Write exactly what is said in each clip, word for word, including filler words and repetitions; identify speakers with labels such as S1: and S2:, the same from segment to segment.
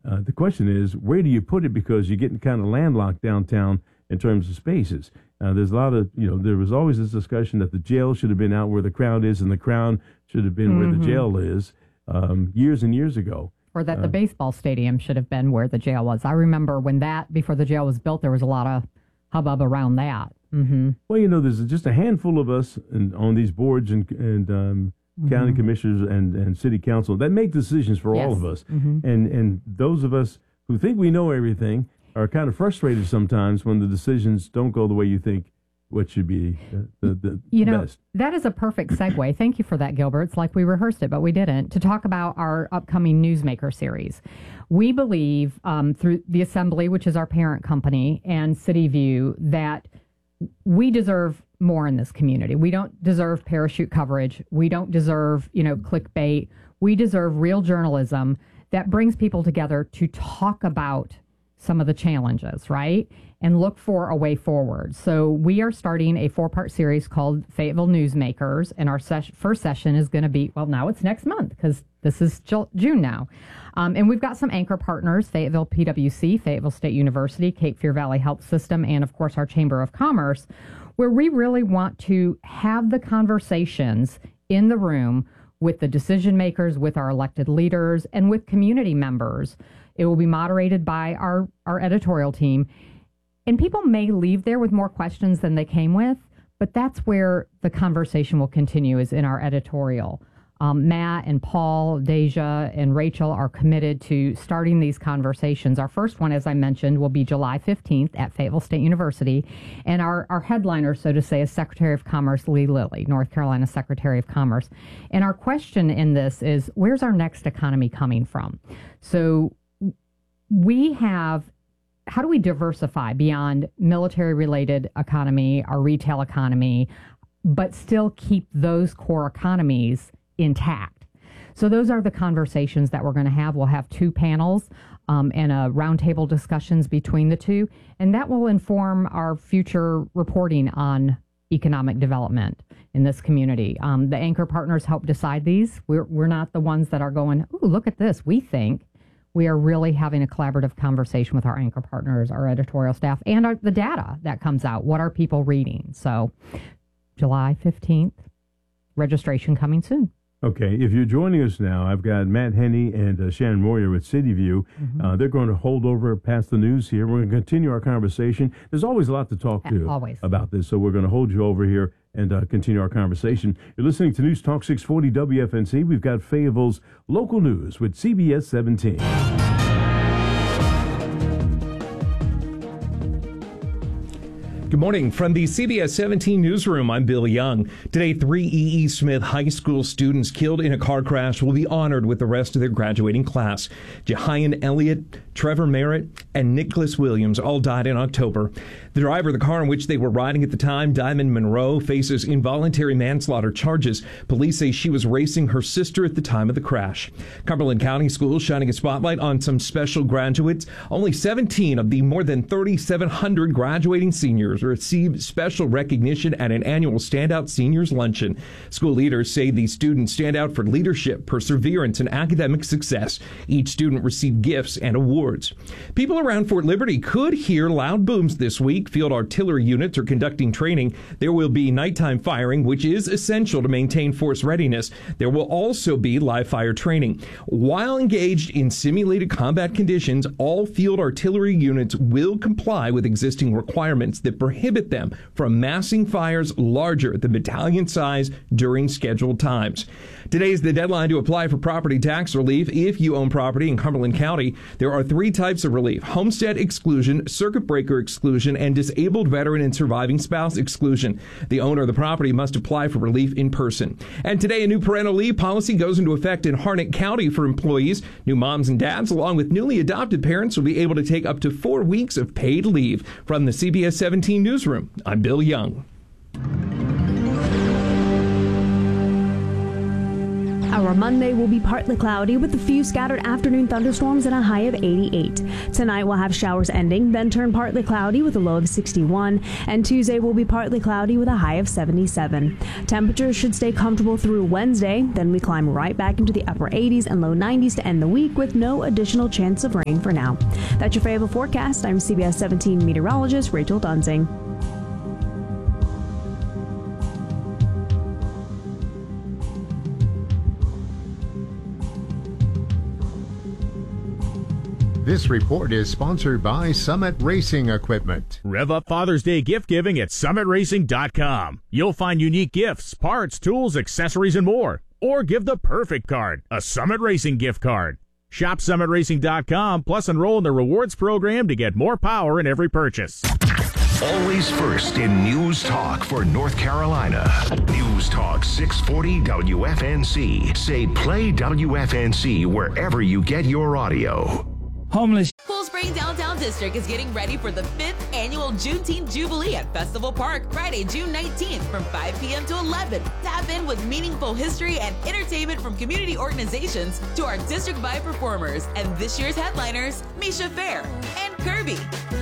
S1: Uh, the question is, where do you put it? Because you're getting kind of landlocked downtown in terms of spaces. Uh, there's a lot of, you know, there was always this discussion that the jail should have been out where the Crown is and the Crown should have been mm-hmm. where the jail is um, years and years ago.
S2: Or that
S1: uh,
S2: the baseball stadium should have been where the jail was. I remember when that, before the jail was built, there was a lot of hubbub around that. Mm-hmm.
S1: Well, you know, there's just a handful of us in, on these boards and, and um, mm-hmm. county commissioners and, and city council that make decisions for
S2: yes.
S1: all of us.
S2: Mm-hmm.
S1: And, and those of us who think we know everything are kind of frustrated sometimes when the decisions don't go the way you think what should be the, the, the
S2: you know,
S1: best.
S2: That is a perfect segue. Thank you for that, Gilbert. It's like we rehearsed it, but we didn't, to talk about our upcoming Newsmaker series. We believe um, through the Assembly, which is our parent company, and CityView, that we deserve more in this community. We don't deserve parachute coverage. We don't deserve, you know, clickbait. We deserve real journalism that brings people together to talk about some of the challenges, right? And look for a way forward. So we are starting a four-part series called Fayetteville Newsmakers, and our ses- first session is going to be, well, now it's next month because this is Ju- June now. Um, and we've got some anchor partners, Fayetteville P W C, Fayetteville State University, Cape Fear Valley Health System, and of course our Chamber of Commerce, where we really want to have the conversations in the room with the decision makers, with our elected leaders, and with community members. It will be moderated by our, our editorial team. And people may leave there with more questions than they came with, but that's where the conversation will continue, is in our editorial. Um, Matt and Paul, Deja, and Rachel are committed to starting these conversations. Our first one, as I mentioned, will be July fifteenth at Fayetteville State University. And our, our headliner, so to say, is Secretary of Commerce Lee Lilly, North Carolina Secretary of Commerce. And our question in this is, where's our next economy coming from? So we have, how do we diversify beyond military-related economy, our retail economy, but still keep those core economies intact? So those are the conversations that we're going to have. We'll have two panels um, and a roundtable discussions between the two, and that will inform our future reporting on economic development in this community. Um, the anchor partners help decide these. We're, we're not the ones that are going, ooh, look at this, we think. We are really having a collaborative conversation with our anchor partners, our editorial staff, and our, the data that comes out. What are people reading? So July fifteenth, registration coming soon.
S1: Okay, if you're joining us now, I've got Matt Henney and uh, Shannon Moyer with CityView. Mm-hmm. Uh, they're going to hold over past the news here. We're going to continue our conversation. There's always a lot to talk to
S2: always.
S1: about this, so we're going to hold you over here and uh, continue our conversation. You're listening to News Talk six forty W F N C. We've got Fayetteville's local news with C B S seventeen.
S3: Good morning from the C B S seventeen newsroom. I'm Bill Young. Today, three E E. Smith High School students killed in a car crash will be honored with the rest of their graduating class. Jahian Elliott, Trevor Merritt, and Nicholas Williams all died in October. The driver of the car in which they were riding at the time, Diamond Monroe, faces involuntary manslaughter charges. Police say she was racing her sister at the time of the crash. Cumberland County Schools shining a spotlight on some special graduates. Only seventeen of the more than thirty-seven hundred graduating seniors received special recognition at an annual Standout Seniors Luncheon. School leaders say these students stand out for leadership, perseverance, and academic success. Each student received gifts and awards. People around Fort Liberty could hear loud booms this week. Field artillery units are conducting training. There will be nighttime firing, which is essential to maintain force readiness. There will also be live fire training. While engaged in simulated combat conditions, all field artillery units will comply with existing requirements that prohibit them from massing fires larger than battalion size during scheduled times. Today is the deadline to apply for property tax relief if you own property in Cumberland County. There are three types of relief: homestead exclusion, circuit breaker exclusion, and disabled veteran and surviving spouse exclusion. The owner of the property must apply for relief in person. And today, a new parental leave policy goes into effect in Harnett County for employees. New moms and dads, along with newly adopted parents, will be able to take up to four weeks of paid leave. From the C B S seventeen newsroom, I'm Bill Young.
S4: Our Monday will be partly cloudy with a few scattered afternoon thunderstorms and a high of eighty-eight. Tonight we'll have showers ending, then turn partly cloudy with a low of sixty-one. And Tuesday will be partly cloudy with a high of seventy-seven. Temperatures should stay comfortable through Wednesday. Then we climb right back into the upper eighties and low nineties to end the week with no additional chance of rain for now. That's your Fayetteville forecast. I'm C B S seventeen meteorologist Rachel Dunsing.
S5: This report is sponsored by Summit Racing Equipment.
S6: Rev up Father's Day gift giving at summit racing dot com. You'll find unique gifts, parts, tools, accessories, and more. Or give the perfect card, a Summit Racing gift card. Shop summit racing dot com, plus enroll in the rewards program to get more power in every purchase.
S7: Always first in News Talk for North Carolina. News Talk six forty W F N C. Say play W F N C wherever you get your audio.
S8: Homeless.
S9: Cool Spring Downtown District is getting ready for the fifth annual Juneteenth Jubilee at Festival Park, Friday, June nineteenth from five p.m. to eleven. Tap in with meaningful history and entertainment from community organizations to our district-wide performers and this year's headliners, Misha Fair and Kirby.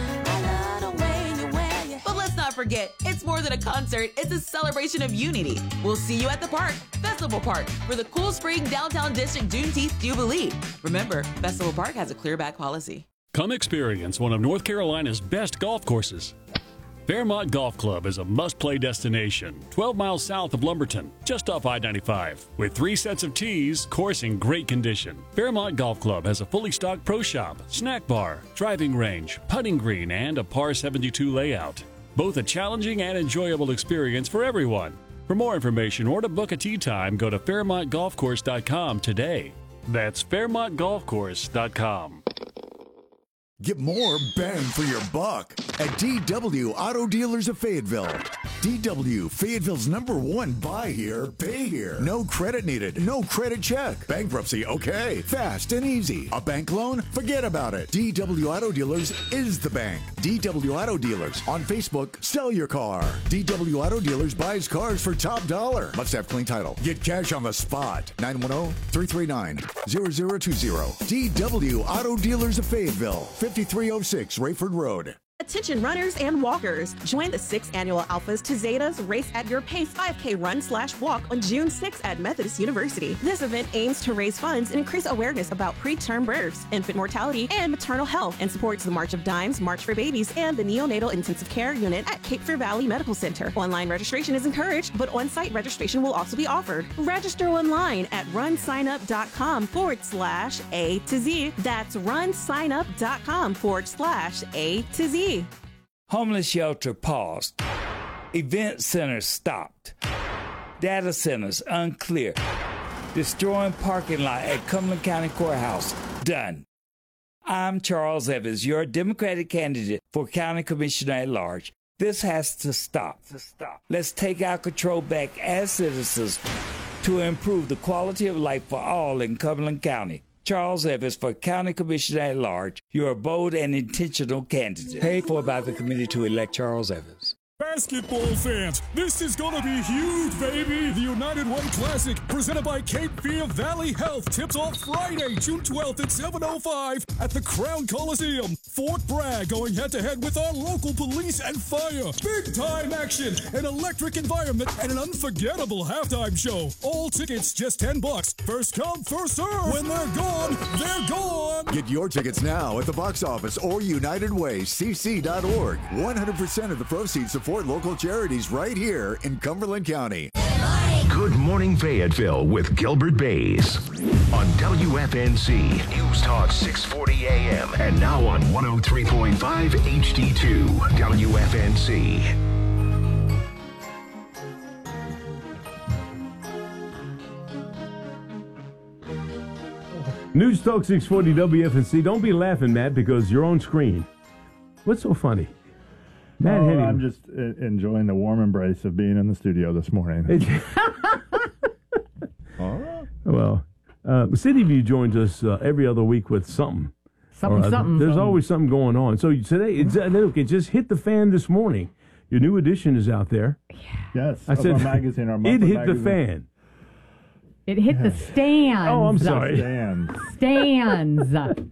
S9: But let's not forget, it's more than a concert, it's a celebration of unity. We'll see you at the park, Festival Park, for the Cool Spring Downtown District Juneteenth Jubilee. Remember, Festival Park has a clear back policy.
S10: Come experience one of North Carolina's best golf courses. Fairmont Golf Club is a must-play destination, twelve miles south of Lumberton, just off I ninety-five. With three sets of tees, course in great condition. Fairmont Golf Club has a fully stocked pro shop, snack bar, driving range, putting green, and a par seventy-two layout. Both a challenging and enjoyable experience for everyone. For more information or to book a tee time, go to fairmont golf course dot com today. That's fairmont golf course dot com.
S11: Get more bang for your buck at D W Auto Dealers of Fayetteville. D W, Fayetteville's number one buy here, pay here. No credit needed, no credit check. Bankruptcy, okay. Fast and easy. A bank loan? Forget about it. D W Auto Dealers is the bank. D W Auto Dealers. On Facebook, sell your car. D W Auto Dealers buys cars for top dollar. Must have clean title. Get cash on the spot. nine one zero, three three nine, zero zero two zero. D W Auto Dealers of Fayetteville. fifty-three oh six Rayford Road.
S12: Attention runners and walkers. Join the sixth annual Alphas to Zetas Race at Your Pace five K run slash walk on June sixth at Methodist University. This event aims to raise funds and increase awareness about preterm births, infant mortality, and maternal health, and supports the March of Dimes, March for Babies, and the Neonatal Intensive Care Unit at Cape Fear Valley Medical Center. Online registration is encouraged, but on-site registration will also be offered. Register online at runsignup.com forward slash A to Z. That's runsignup.com forward slash A to Z.
S8: Homeless shelter paused. Event centers stopped. Data centers unclear. Destroying parking lot at Cumberland County Courthouse done. I'm Charles Evans, your Democratic candidate for County Commissioner at Large. This has to stop. To stop. Let's take our control back as citizens to improve the quality of life for all in Cumberland County. Charles Evans for County Commissioner at Large. You're a bold and intentional candidate. Paid for by the committee to elect Charles Evans.
S13: Basketball fans, this is gonna be huge, baby! The United Way Classic, presented by Cape Fear Valley Health, tips off Friday, June twelfth at seven oh five at the Crown Coliseum. Fort Bragg going head-to-head with our local police and fire. Big-time action, an electric environment, and an unforgettable halftime show. All tickets just ten bucks. First come, first serve. When they're gone, they're gone.
S11: Get your tickets now at the box office or united way c c dot org. one hundred percent of the proceeds support local charities right here in Cumberland County.
S7: Good Morning Fayetteville with Gilbert Bays on W F N C News Talk six forty A M and now on one oh three point five H D two W F N C.
S1: News Talk six forty W F N C. Don't be laughing, Matt, because you're on screen. What's so funny? Matt
S14: oh,
S1: Henning.
S14: I'm just uh, enjoying the warm embrace of being in the studio this morning.
S1: oh. Well, uh, City View joins us uh, every other week with something.
S2: Something,
S1: uh,
S2: something.
S1: There's
S2: something.
S1: always something going on. So today, it's, uh, look, it just hit the fan this morning. Your new edition is out there.
S14: Yes,
S1: I said,
S14: our magazine, our
S1: it hit
S14: magazine.
S1: the fan.
S2: It hit the stands.
S1: Oh, I'm sorry.
S14: Stands.
S2: Stands.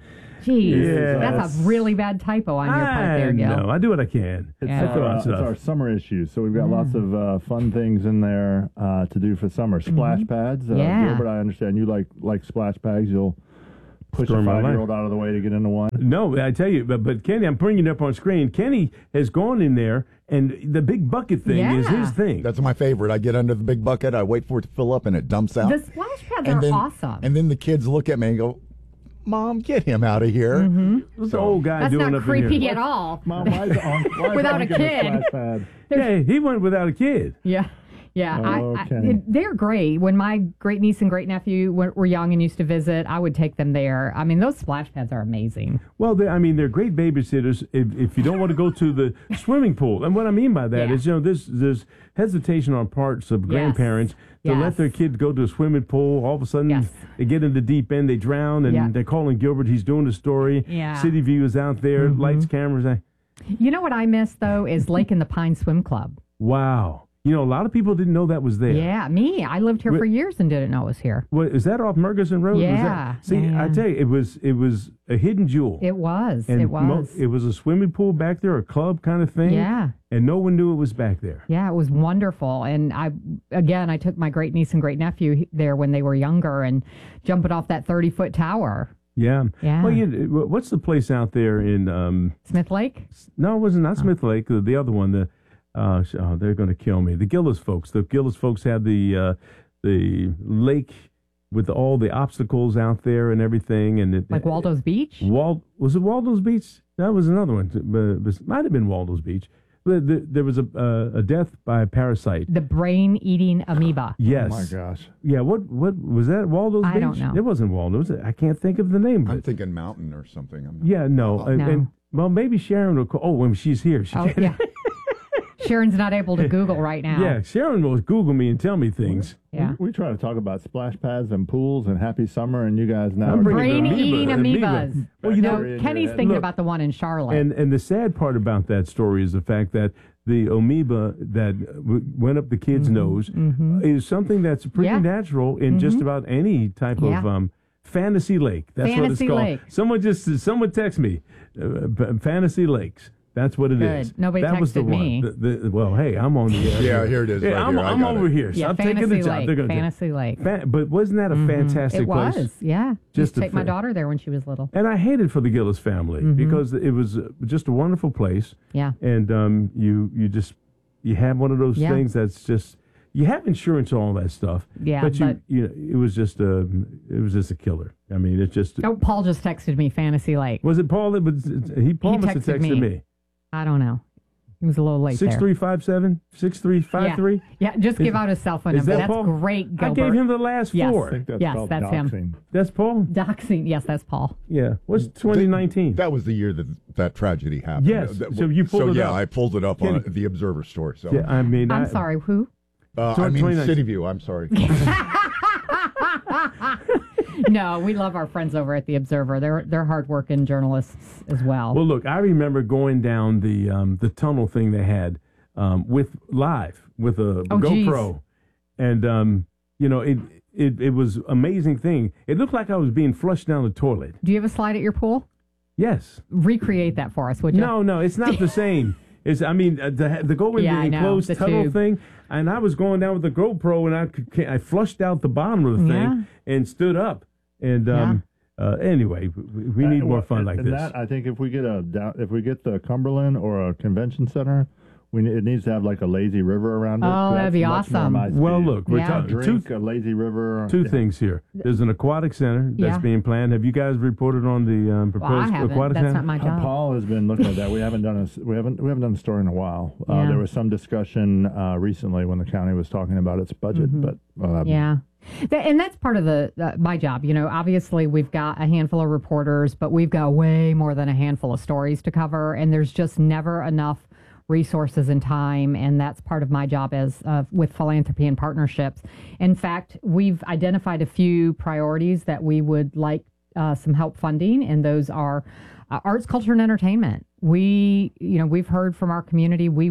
S2: Jeez,
S1: Yes.
S2: that's a really bad typo on your part there,
S1: I
S2: Gil.
S1: know. I do what I can.
S14: It's,
S2: Yeah.
S14: our, uh, it's our summer issue, so we've got
S2: Mm.
S14: lots of uh, fun things in there uh, to do for summer. Splash pads. Uh,
S2: Yeah.
S14: Gilbert, I understand you like like splash pads. You'll push
S1: Story
S14: a
S1: of my life.
S14: five-year-old out of the way to get into one.
S1: No, I tell you, but, but Kenny, I'm bringing it up on screen. Kenny has gone in there, and the big bucket thing is
S2: Yeah.
S1: his thing.
S15: That's my favorite. I get under the big bucket, I wait for it to fill up, and it dumps out.
S2: The splash pads
S15: and
S2: are
S15: then,
S2: awesome.
S15: And then the kids look at me and go, Mom, get him out of here.
S2: Mm-hmm.
S1: What's the old guy
S2: That's
S1: doing
S2: not
S1: up in
S2: creepy
S1: here?
S2: at all.
S14: Mom, why is it on, why is
S2: Without a
S14: Uncle
S2: kid.
S14: splash pad?
S1: Yeah, he went without a kid.
S2: Yeah. Yeah,
S14: Oh,
S2: I, I,
S14: Kenny.
S2: it- they're great. When my great niece and great nephew were, were young and used to visit, I would take them there. I mean, those splash pads are amazing.
S1: Well, they, I mean, they're great babysitters if, if you don't want to go to the swimming pool. And what I mean by that is,
S2: Yeah.
S1: you know, there's, there's hesitation on parts of
S2: Yes.
S1: grandparents to
S2: Yes.
S1: let their kid go to a swimming pool. All of a sudden,
S2: Yes.
S1: they get in the deep end, they drown, and
S2: Yeah.
S1: they're calling Gilbert. He's doing the story.
S2: Yeah.
S1: City View is out there,
S2: Mhm.
S1: lights, cameras. I,
S2: You know what I miss, though, is Lake in the Pine Swim Club.
S1: wow. You know, a lot of people didn't know that was there.
S2: Yeah, me. I lived here
S1: Wh-
S2: for years and didn't know it was here.
S1: What, is that off Murchison Road? Was that-
S2: Yeah,
S1: see,
S2: yeah,
S1: I
S2: yeah.
S1: tell you, it was it was a hidden jewel.
S2: It was.
S1: And
S2: it
S1: mo-
S2: was.
S1: it was a swimming pool back there, a club kind of thing.
S2: Yeah.
S1: And no one knew it was back there.
S2: Yeah, it was wonderful. And I, again, I took my great niece and great nephew there when they were younger and jumping off that thirty foot tower.
S1: Yeah.
S2: Yeah.
S1: Well, you, what's the place out there in? Um,
S2: Smith Lake?
S1: no, it wasn't not Smith Lake. The, the other one. The uh, sh- oh, they're going to kill me. The Gillis folks. The Gillis folks had the uh, the lake with all the obstacles out there and everything. And it,
S2: Like Waldo's Beach?
S1: Wal was it Waldo's Beach? That was another one. But it might have been Waldo's Beach. But the, there was a uh, a death by a parasite.
S2: The brain eating amoeba.
S1: Yes.
S14: Oh, my gosh.
S1: Yeah. What what was that? Waldo's
S2: I
S1: Beach?
S2: don't know.
S1: It wasn't Waldo's. I can't think of the name. Of
S15: I'm
S1: it.
S15: thinking mountain or something. I'm not,
S1: Yeah. No. And,
S2: No.
S1: and well, maybe Sharon will call. Oh, when she's here, she
S2: Oh,
S1: can.
S2: yeah. Sharon's not able to Google right now.
S1: Yeah, Sharon will Google me and tell me things.
S2: Yeah.
S14: We, we try to talk about splash pads and pools and happy summer, and you guys now
S1: I'm
S14: are
S1: bringing
S2: Brain
S1: the amoeba-
S2: eating
S1: amoeba.
S2: amoebas.
S1: Well, you know,
S14: Bacteria in your
S2: Kenny's
S14: head.
S2: thinking
S1: Look,
S2: about the one in Charlotte.
S1: And and the sad part about that story is the fact that the amoeba that w- went up the kid's nose is something that's pretty
S2: Mm-hmm. Yeah.
S1: natural in just about any type
S2: Yeah.
S1: of um, fantasy lake. That's what
S2: Fantasy
S1: it's called.
S2: lake.
S1: Someone just someone text me, uh, p- fantasy lakes. That's what it is.
S2: Good. Nobody
S1: that was the
S2: texted
S1: one.
S2: me.
S1: The, the, well, hey, I'm on the air.
S15: Yeah, here it is
S1: Yeah,
S15: right
S1: I'm,
S15: here. I
S1: I'm
S15: got
S1: over
S15: it.
S1: here.
S2: yeah,
S1: Stop taking
S2: Fantasy
S1: the job.
S2: Lake.
S1: They're gonna
S2: Fantasy Lake.
S1: Fa- but wasn't that a fantastic
S2: It
S1: place?
S2: was, yeah.
S1: Just
S2: Just
S1: a
S2: take my
S1: fa-
S2: daughter there when she was little.
S1: And I hated for the Gillis family
S2: Mm-hmm.
S1: because it was uh, just a wonderful place.
S2: Yeah.
S1: And um, you you just you have one of those
S2: Yeah.
S1: things that's just you have insurance and all that stuff.
S2: Yeah,
S1: but you
S2: but-
S1: you know, it was just a it was just a killer. I mean, it just
S2: Oh, Paul just texted me Fantasy Lake.
S1: was it Paul that was he Paul
S2: He
S1: must have
S2: texted
S1: texted me.
S2: me. I don't know. He was a little late
S1: Six
S2: there.
S1: three five seven six three five three.
S2: Yeah, just
S1: Is-
S2: give out his cell phone
S1: is
S2: number.
S1: that
S2: That's
S1: Paul?
S2: great,
S1: I
S2: Gilbert.
S1: gave him the last
S2: Yes.
S1: four.
S14: I think that's
S2: Yes,
S14: called
S2: that's him.
S14: doxing.
S1: That's Paul.
S2: Doxing. Yes, that's Paul.
S1: Yeah. What's twenty nineteen?
S15: That was the year that that tragedy happened.
S1: Yes.
S15: That-
S1: So you pulled
S15: so
S1: it
S15: yeah,
S1: up.
S15: I pulled it up on
S1: Kenny.
S15: the Observer story. So
S1: Yeah, I mean,
S2: I'm
S1: I,
S2: sorry, who?
S15: uh,
S1: So
S15: I mean
S1: twenty nineteen.
S15: City View. I'm sorry.
S2: No, we love our friends over at the Observer. They're they're hardworking journalists as well.
S1: Well, look, I remember going down the um, the tunnel thing they had um, with live with a
S2: Oh,
S1: GoPro, and um, you know it, it it was amazing thing. It looked like I was being flushed down the toilet.
S2: Do you have a slide at your pool?
S1: Yes.
S2: Recreate that for us, would you?
S1: No, no, it's not the same. It's I mean uh, the the go in
S2: Yeah,
S1: the
S2: I know,
S1: enclosed
S2: the
S1: tunnel
S2: tube.
S1: thing, and I was going down with the GoPro, and I could, I flushed out the bottom of the thing and stood up, and um, uh, anyway, we, we need
S14: Uh,
S1: more
S14: well,
S1: fun
S14: and-
S1: like
S14: and
S1: this.
S14: That, I think if we get a down, if we get the Cumberland or a convention center, we ne- it needs to have like a lazy river around it.
S2: Oh, that'd
S14: That's
S2: be
S14: much more
S2: awesome.
S14: my
S1: Well,
S14: speed.
S1: look, we're
S2: Yeah.
S1: talking
S14: drink
S1: two
S14: a lazy river.
S1: two
S14: yeah.
S1: things here. There's an aquatic center that's
S2: Yeah.
S1: being planned. Have you guys reported on the um,
S2: Well, I
S1: proposed
S2: haven't.
S1: aquatic
S2: That's
S1: center?
S2: not my
S14: Uh,
S2: job.
S14: Paul has been looking at that. We haven't done a s- we haven't we haven't done a story in a while. Uh,
S2: Yeah.
S14: There was some discussion uh, recently when the county was talking about its budget, but uh,
S2: Yeah. That, and that's part of the uh, my job. You know, obviously we've got a handful of reporters, but we've got way more than a handful of stories to cover, and there's just never enough resources and time, and that's part of my job as uh, with philanthropy and partnerships. In fact, we've identified a few priorities that we would like uh, some help funding, and those are uh, arts, culture, and entertainment. We, you know, we've heard from our community. We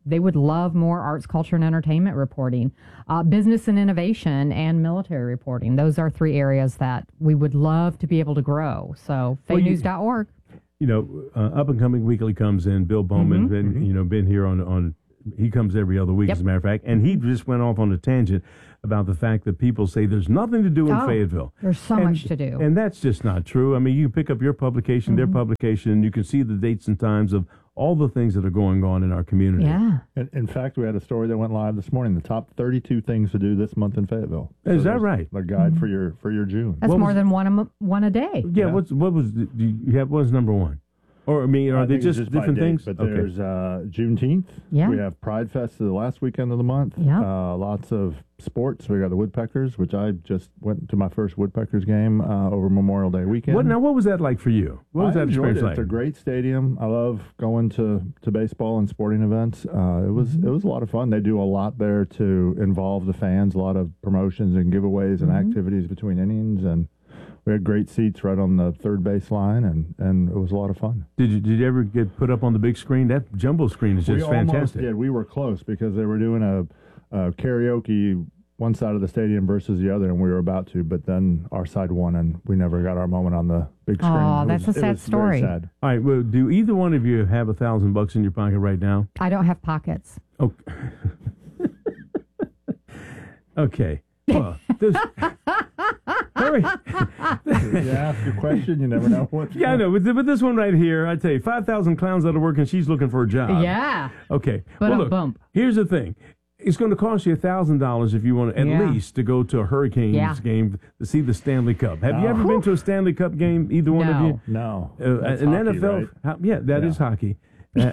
S2: they would love more arts, culture, and entertainment reporting, uh, business and innovation, and military reporting. Those are three areas that we would love to be able to grow. So,
S1: Well,
S2: fay
S1: you-
S2: news dot org.
S1: You know, uh, Up and Coming Weekly comes in. Bill Bowman,
S2: Mhm.
S1: been, you know, been here on on. He comes every other week,
S2: Yep.
S1: as a matter of fact, and he just went off on a tangent about the fact that people say there's nothing to do in
S2: Oh,
S1: Fayetteville.
S2: there's so
S1: And-
S2: much to do.
S1: and that's just not true. I mean, you pick up your publication, their
S2: Mhm.
S1: publication, and you can see the dates and times of all the things that are going on in our community.
S2: Yeah.
S14: In, in fact, we had a story that went live this morning. The top thirty-two things to do this month in Fayetteville.
S1: Is that
S14: there's
S1: right?
S14: A guide for your for your June.
S2: That's more than one a, mo- one a day.
S1: Yeah. What's what was the, do you have? What was number one? Or I mean, are
S14: I
S1: they
S14: think it's
S1: just,
S14: by
S1: different
S14: date,
S1: things?
S14: But
S1: Okay.
S14: there's uh, Juneteenth.
S2: Yeah.
S14: We have Pride Fest the last weekend of the month.
S2: Yeah.
S14: Uh, lots of sports. We got the Woodpeckers, which I just went to my first Woodpeckers game uh, over Memorial Day weekend.
S1: What now? What was that like for you? What was
S14: I
S1: that
S14: enjoyed
S1: experience
S14: it.
S1: like?
S14: It's a great stadium. I love going to, to baseball and sporting events. Uh, it was
S1: Mm-hmm.
S14: it was a lot of fun. They do a lot there to involve the fans. A lot of promotions and giveaways and
S1: Mm-hmm.
S14: activities between innings, and we had great seats right on the third base line, and, and it was a lot of fun.
S1: Did you did you ever get put up on the big screen? That jumbo screen is
S14: we
S1: just
S14: almost
S1: fantastic.
S14: did. We were close because they were doing a, a karaoke one side of the stadium versus the other, and we were about to, but then our side won, and we never got our moment on the big screen.
S2: Aw,
S14: It
S2: that's
S14: was-
S2: a
S14: it
S2: sad
S14: was very
S2: story.
S14: sad.
S1: All right. Well, do either one of you have a thousand bucks in your pocket right now?
S2: I don't have pockets.
S1: Oh. Okay. Well, this, hurry.
S14: You ask a question, you never know what.
S1: Yeah, I know. But, th- but this one right here, I tell you, five thousand clowns out of work, and she's looking for a job.
S2: Yeah.
S1: Okay.
S2: But
S1: well,
S2: a
S1: look,
S2: bump.
S1: here's the thing. It's going to cost you a thousand dollars if you want to, at
S2: Yeah.
S1: least to go to a Hurricanes
S2: Yeah.
S1: game to see the Stanley Cup. Have you
S14: No.
S1: ever been to a Stanley Cup game? Either one of you?
S14: No.
S1: Uh,
S14: That's
S1: an
S14: hockey,
S1: N F L?
S14: right?
S1: How- yeah, that is
S14: Yeah.
S1: hockey. Uh,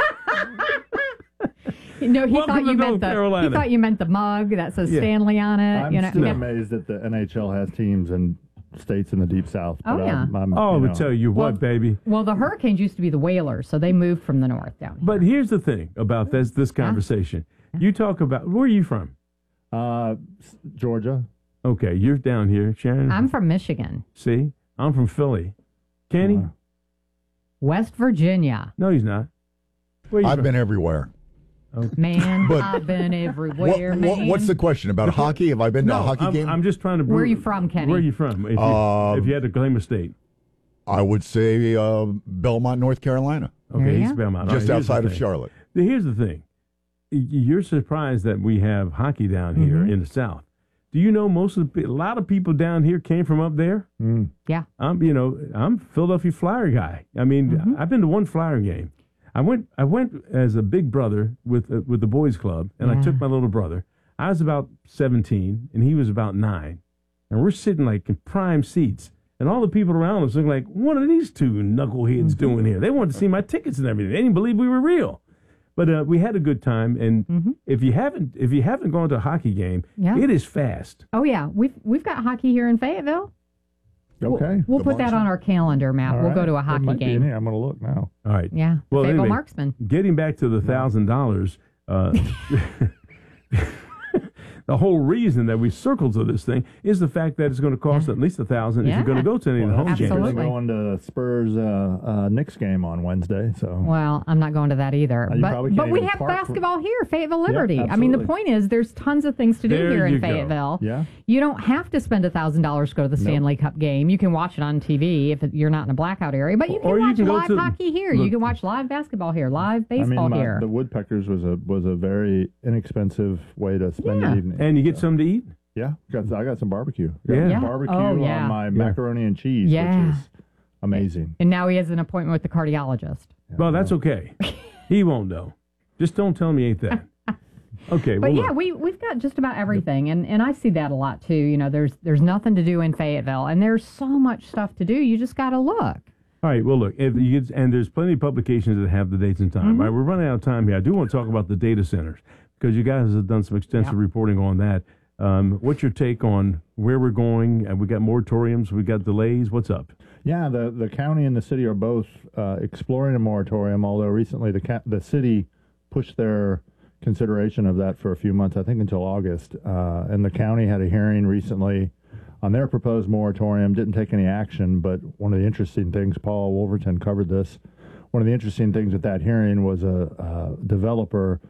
S2: No, he
S1: Welcome
S2: thought
S1: to
S2: you
S1: North
S2: meant the
S1: Carolina.
S2: he thought you meant the mug that says
S1: Yeah.
S2: Stanley on it.
S14: I'm
S2: you know,
S14: still
S2: yeah.
S14: amazed that the N H L has teams in states in the deep south.
S2: Oh,
S14: but
S2: yeah.
S14: I'm, I'm,
S1: oh, I
S14: you
S1: would
S14: know,
S1: tell you what,
S2: Well-
S1: baby.
S2: Well, the Hurricanes used to be the Whalers, so they moved from the north down here.
S1: But here's the thing about this this conversation. You talk about, where are you from?
S14: Uh, s- Georgia.
S1: Okay, you're down here, Sharon.
S2: I'm from Michigan,
S1: See, I'm from Philly. Kenny?
S14: Uh,
S2: West Virginia.
S1: No, he's not. Where you
S15: I've
S1: from?
S15: been everywhere.
S2: Man,
S15: But-
S2: I've been
S15: What,
S2: everywhere,
S15: what-
S2: man.
S15: what's the question about hockey? Have I been to
S1: No,
S15: a hockey
S1: I'm,
S15: game?
S1: I'm just trying to.
S2: Where are you
S1: br-
S2: from, Kenny?
S1: Where are you from? If you,
S15: Um,
S1: if you had to claim a state.
S15: I would say uh, Belmont, North Carolina,
S1: Okay,
S2: There you
S1: he's
S2: go.
S1: Belmont. All
S15: just
S1: right, here's the
S15: outside of
S1: thing.
S15: Charlotte.
S1: Here's the thing. Y- You're surprised that we have hockey down here
S2: Mhm.
S1: in the South. Do you know most of the, pe- a lot of people down here came from up there?
S14: mm.
S2: Yeah.
S1: I'm, you know, I'm a Philadelphia Flyer guy. I mean,
S2: Mm-hmm.
S1: I've been to one Flyer game. I went, I went as a big brother with uh, with the boys club, and I
S2: Yeah.
S1: took my little brother. I was about seventeen, and he was about nine, and we're sitting like in prime seats, and all the people around us looking like, what are these two knuckleheads
S2: Mm-hmm.
S1: doing here? They wanted to see my tickets and everything. They didn't believe we were real. But uh, we had a good time, and
S2: Mm-hmm.
S1: if you haven't if you haven't gone to a hockey game,
S2: Yeah.
S1: it is fast.
S2: Oh yeah, we've we've got hockey here in Fayetteville. We'll-
S14: Okay.
S2: We'll,
S15: The
S2: put that
S15: Marksman.
S2: on our calendar, Matt.
S14: All
S2: we'll go
S14: right.
S2: to a
S14: There
S2: hockey
S14: might be
S2: game.
S14: any. I'm going to look now.
S1: All right.
S2: Yeah.
S1: Well,
S2: Fayetteville
S1: anyway,
S2: Marksman.
S1: Getting back to the thousand dollars, uh, the whole reason that we circled to this thing is the fact that it's going to cost at least a thousand if
S2: Yeah.
S1: you're going to go to any of the
S14: Well,
S1: home
S14: that's because
S1: games.
S14: they're
S2: Absolutely.
S14: going to Spurs uh, uh, Knicks game on Wednesday. So
S2: Well, I'm not going to that either.
S14: Uh, you
S2: but
S14: probably can't
S2: but we
S14: even
S2: have
S14: park for-
S2: basketball here, Fayetteville Liberty. I mean, the
S14: absolutely.
S2: point is, there's tons of things to do
S1: There
S2: here
S1: you
S2: in
S1: go.
S2: Fayetteville.
S14: Yeah.
S2: You don't have to spend a thousand dollars to go to the Stanley Cup game. You can watch it on T V if it, you're not in a blackout area. But you can
S1: Or you
S2: watch
S1: can go
S2: live
S1: to-
S2: hockey here.
S1: look-
S2: you can watch live basketball here, live
S14: I
S2: baseball
S14: mean, my,
S2: here.
S14: the Woodpeckers was a was a very inexpensive way to spend
S2: Yeah.
S14: the evening.
S1: And you get something to eat?
S14: Yeah, got, I got some barbecue. Got
S1: Yeah.
S14: some
S2: Yeah.
S14: barbecue
S2: Oh, yeah.
S14: on my macaroni and cheese,
S2: Yeah.
S14: which is amazing.
S2: and now he has an appointment with the cardiologist.
S1: Well, that's okay. He won't know. Just don't tell me he ain't that. Okay.
S2: But
S1: well,
S2: yeah,
S1: look.
S2: we we've got just about everything, and and I see that a lot too. You know, there's there's nothing to do in Fayetteville, and there's so much stuff to do. You just got to look.
S1: All right. Well, look, if you get, and there's plenty of publications that have the dates and time.
S2: Mhm.
S1: All right, we're running out of time here. I do want to talk about the data centers because you guys have done some extensive
S2: Yep.
S1: reporting on that. Um, what's your take on where we're going? And we got moratoriums. We got delays. What's up?
S14: Yeah, the, the county and the city are both uh, exploring a moratorium, although recently the ca- the city pushed their consideration of that for a few months, I think until August. Uh, and the county had a hearing recently on their proposed moratorium, didn't take any action, but one of the interesting things, Paul Wolverton covered this, one of the interesting things at that hearing was a, a developer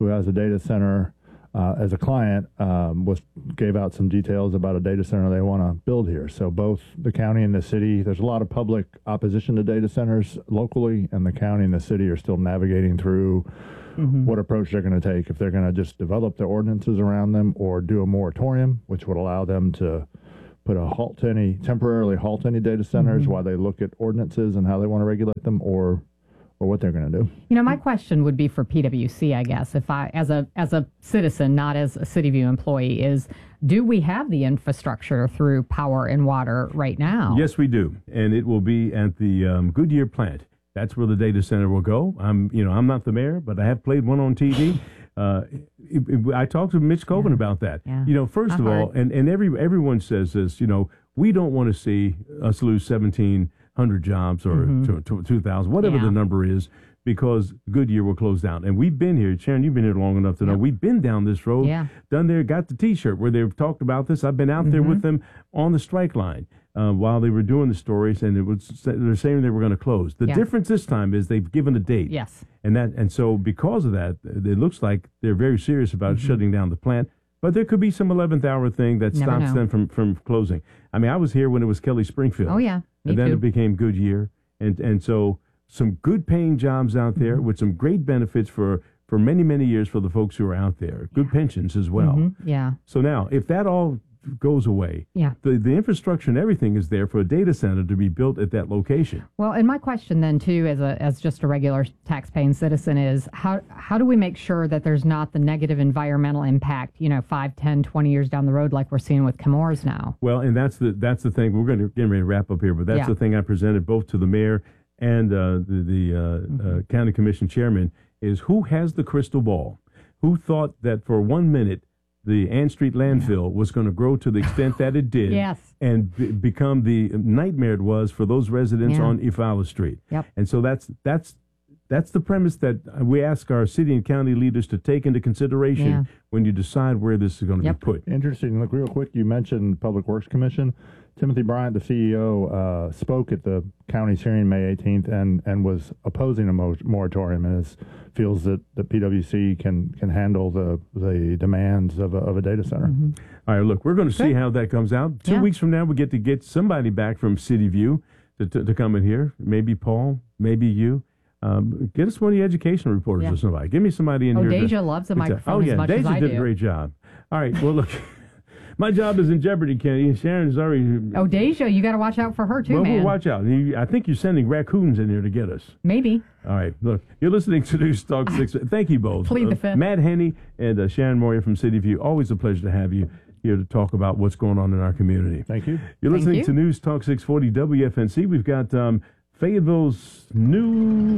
S14: who has a data center uh, as a client, um, was gave out some details about a data center they want to build here. So both the county and the city, there's a lot of public opposition to data centers locally, and the county and the city are still navigating through mm-hmm. what approach they're going to take, if they're going to just develop the ordinances around them or do a moratorium, which would allow them to put a halt to any, temporarily halt any data centers mm-hmm. while they look at ordinances and how they want to regulate them, or or what they're going to do.
S2: You know, my question would be for P W C, I guess, if I, as a as a citizen, not as a CityView employee, is do we have the infrastructure through power and water right now?
S1: Yes, we do, and it will be at the um, Goodyear plant. That's where the data center will go. I'm, you know, I'm not the mayor, but I have played one on T V. Uh, it, it, I talked to Mitch Coven yeah. about that. Yeah. You know, first not of hard. all, and, and every everyone says this, you know, we don't want to see us lose seventeen hundred jobs or mm-hmm. two thousand, whatever yeah. the number is, because Goodyear will close down. And we've been here, Sharon, you've been here long enough to know, yep. we've been down this road,
S2: yeah.
S1: done there, got the T-shirt where they've talked about this. I've been out mm-hmm. there with them on the strike line uh, while they were doing the stories, and it was they're saying they were going to close. The yeah. difference this time is they've given a date.
S2: Yes.
S1: And that and so because of that, it looks like they're very serious about mm-hmm. shutting down the plant. But there could be some eleventh hour thing that
S2: Never
S1: stops
S2: know.
S1: them from, from closing. I mean, I was here when it was Kelly Springfield.
S2: Oh, yeah. Me
S1: and then
S2: too.
S1: it became Goodyear. And and so some good paying jobs out there mm-hmm. with some great benefits for, for many, many years for the folks who are out there. Good yeah. pensions as well.
S2: Mm-hmm. Yeah.
S1: So now, if that all goes away,
S2: yeah.
S1: the, the infrastructure and everything is there for a data center to be built at that location.
S2: Well, and my question then, too, as a as just a regular tax-paying citizen is, how how do we make sure that there's not the negative environmental impact, you know, five, ten, twenty years down the road like we're seeing with Chemours now?
S1: Well, and that's the that's the thing. We're going to get ready to wrap up here, but that's
S2: yeah.
S1: the thing I presented both to the mayor and uh, the, the uh, mm-hmm. uh, county commission chairman, is who has the crystal ball? Who thought that for one minute the Ann Street landfill yeah. was going to grow to the extent that it did
S2: yes.
S1: and b- become the nightmare it was for those residents
S2: yeah.
S1: on Eufaula Street.
S2: Yep.
S1: And so that's that's that's the premise that we ask our city and county leaders to take into consideration
S2: yeah.
S1: when you decide where this is going to
S2: yep.
S1: be put.
S14: Interesting. Look, real quick, you mentioned Public Works Commission. Timothy Bryant, the C E O, uh, spoke at the county's hearing May eighteenth and, and was opposing a mo- moratorium and is, feels that the P W C can can handle the the demands of a, of a data center.
S2: Mm-hmm.
S1: All right, look, we're going to see
S2: okay.
S1: how that comes out. Two
S2: yeah.
S1: weeks from now, we get to get somebody back from CityView to, to, to come in here. Maybe Paul, maybe you. Um, get us one of the education reporters
S2: yeah.
S1: or somebody. Give me somebody in
S2: oh,
S1: here.
S2: Deja
S1: to,
S2: loves a
S1: to,
S2: microphone
S1: oh, yeah,
S2: as much
S1: Deja
S2: as I
S1: did
S2: do.
S1: a great job. All right, well, look. My job is in jeopardy, Kenny. Sharon's already.
S2: Oh, Deja, you got to watch out for her too,
S1: well,
S2: man.
S1: We'll watch out. You, I think you're sending raccoons in here to get us.
S2: Maybe.
S1: All right. Look, you're listening to News Talk Six. Thank you both.
S2: Plead the
S1: uh,
S2: fifth.
S1: Matt Henney and uh, Sharon Moyer from CityView. Always a pleasure to have you here to talk about what's going on in our community.
S14: Thank you.
S1: You're
S2: Thank
S1: listening
S2: you.
S1: to News Talk six forty W F N C. We've got um, Fayetteville's new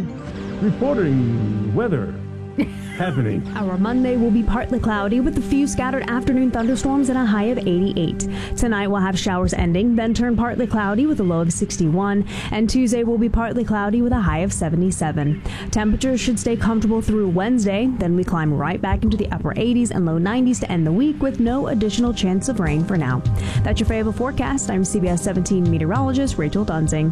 S1: reporting weather happening.
S4: Our Monday will be partly cloudy with a few scattered afternoon thunderstorms and a high of eighty-eight. Tonight we'll have showers ending, then turn partly cloudy with a low of sixty-one. And Tuesday will be partly cloudy with a high of seventy-seven. Temperatures should stay comfortable through Wednesday. Then we climb right back into the upper eighties and low nineties to end the week with no additional chance of rain for now. That's your Fayetteville forecast. I'm C B S seventeen meteorologist Rachel Dunsing.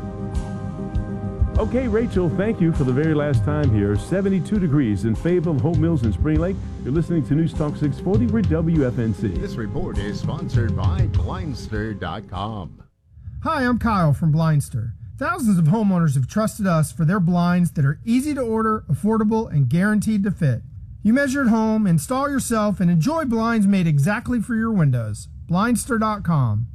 S1: Okay, Rachel, thank you for the very last time here. seventy-two degrees in Fayetteville, Hope Mills, and Spring Lake. You're listening to News Talk six forty. We're W F N C.
S5: This report is sponsored by Blindster dot com.
S16: Hi, I'm Kyle from Blindster. Thousands of homeowners have trusted us for their blinds that are easy to order, affordable, and guaranteed to fit. You measure at home, install yourself, and enjoy blinds made exactly for your windows. Blindster dot com.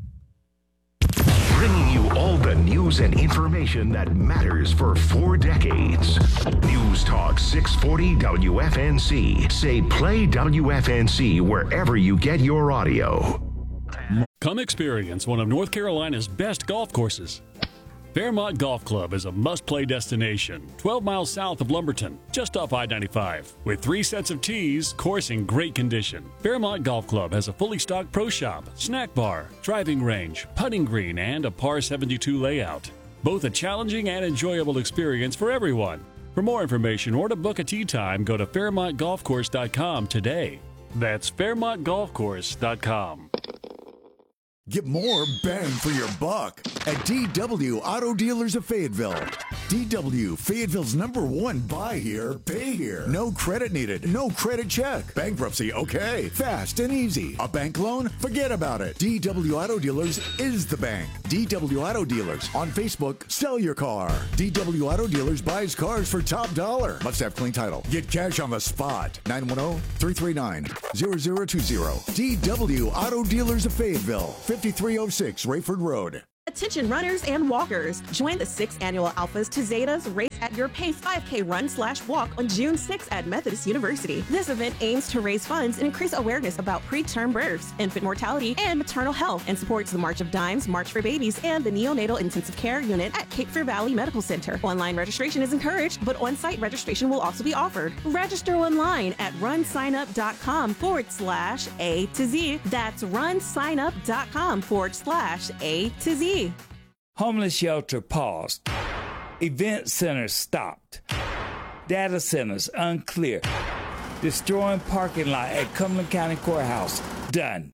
S7: Bringing you all the news and information that matters for four decades. News Talk six forty W F N C. Say play W F N C wherever you get your audio.
S10: Come experience one of North Carolina's best golf courses. Fairmont Golf Club is a must-play destination, twelve miles south of Lumberton, just off I ninety-five. With three sets of tees, course in great condition. Fairmont Golf Club has a fully stocked pro shop, snack bar, driving range, putting green, and a par seventy-two layout. Both a challenging and enjoyable experience for everyone. For more information or to book a tee time, go to Fairmont Golf Course dot com today. That's Fairmont Golf Course dot com.
S11: Get more bang for your buck at D W Auto Dealers of Fayetteville. D W, Fayetteville's number one buy here, pay here. No credit needed, no credit check. Bankruptcy, okay. Fast and easy. A bank loan? Forget about it. D W Auto Dealers is the bank. D W Auto Dealers. On Facebook, sell your car. D W Auto Dealers buys cars for top dollar. Must have clean title. Get cash on the spot. nine one zero, three three nine, zero zero two zero. D W Auto Dealers of Fayetteville. fifty-three oh six Rayford Road.
S12: Attention runners and walkers. Join the sixth annual Alphas to Zetas Race at Your Pace five K run slash walk on June sixth at Methodist University. This event aims to raise funds and increase awareness about preterm births, infant mortality, and maternal health, and supports the March of Dimes, March for Babies, and the Neonatal Intensive Care Unit at Cape Fear Valley Medical Center. Online registration is encouraged, but on-site registration will also be offered. Register online at runsignup.com forward slash A to Z. That's runsignup.com forward slash A to Z.
S8: Homeless shelter paused. Event centers stopped. Data centers unclear. Destroying parking lot at Cumberland County Courthouse done.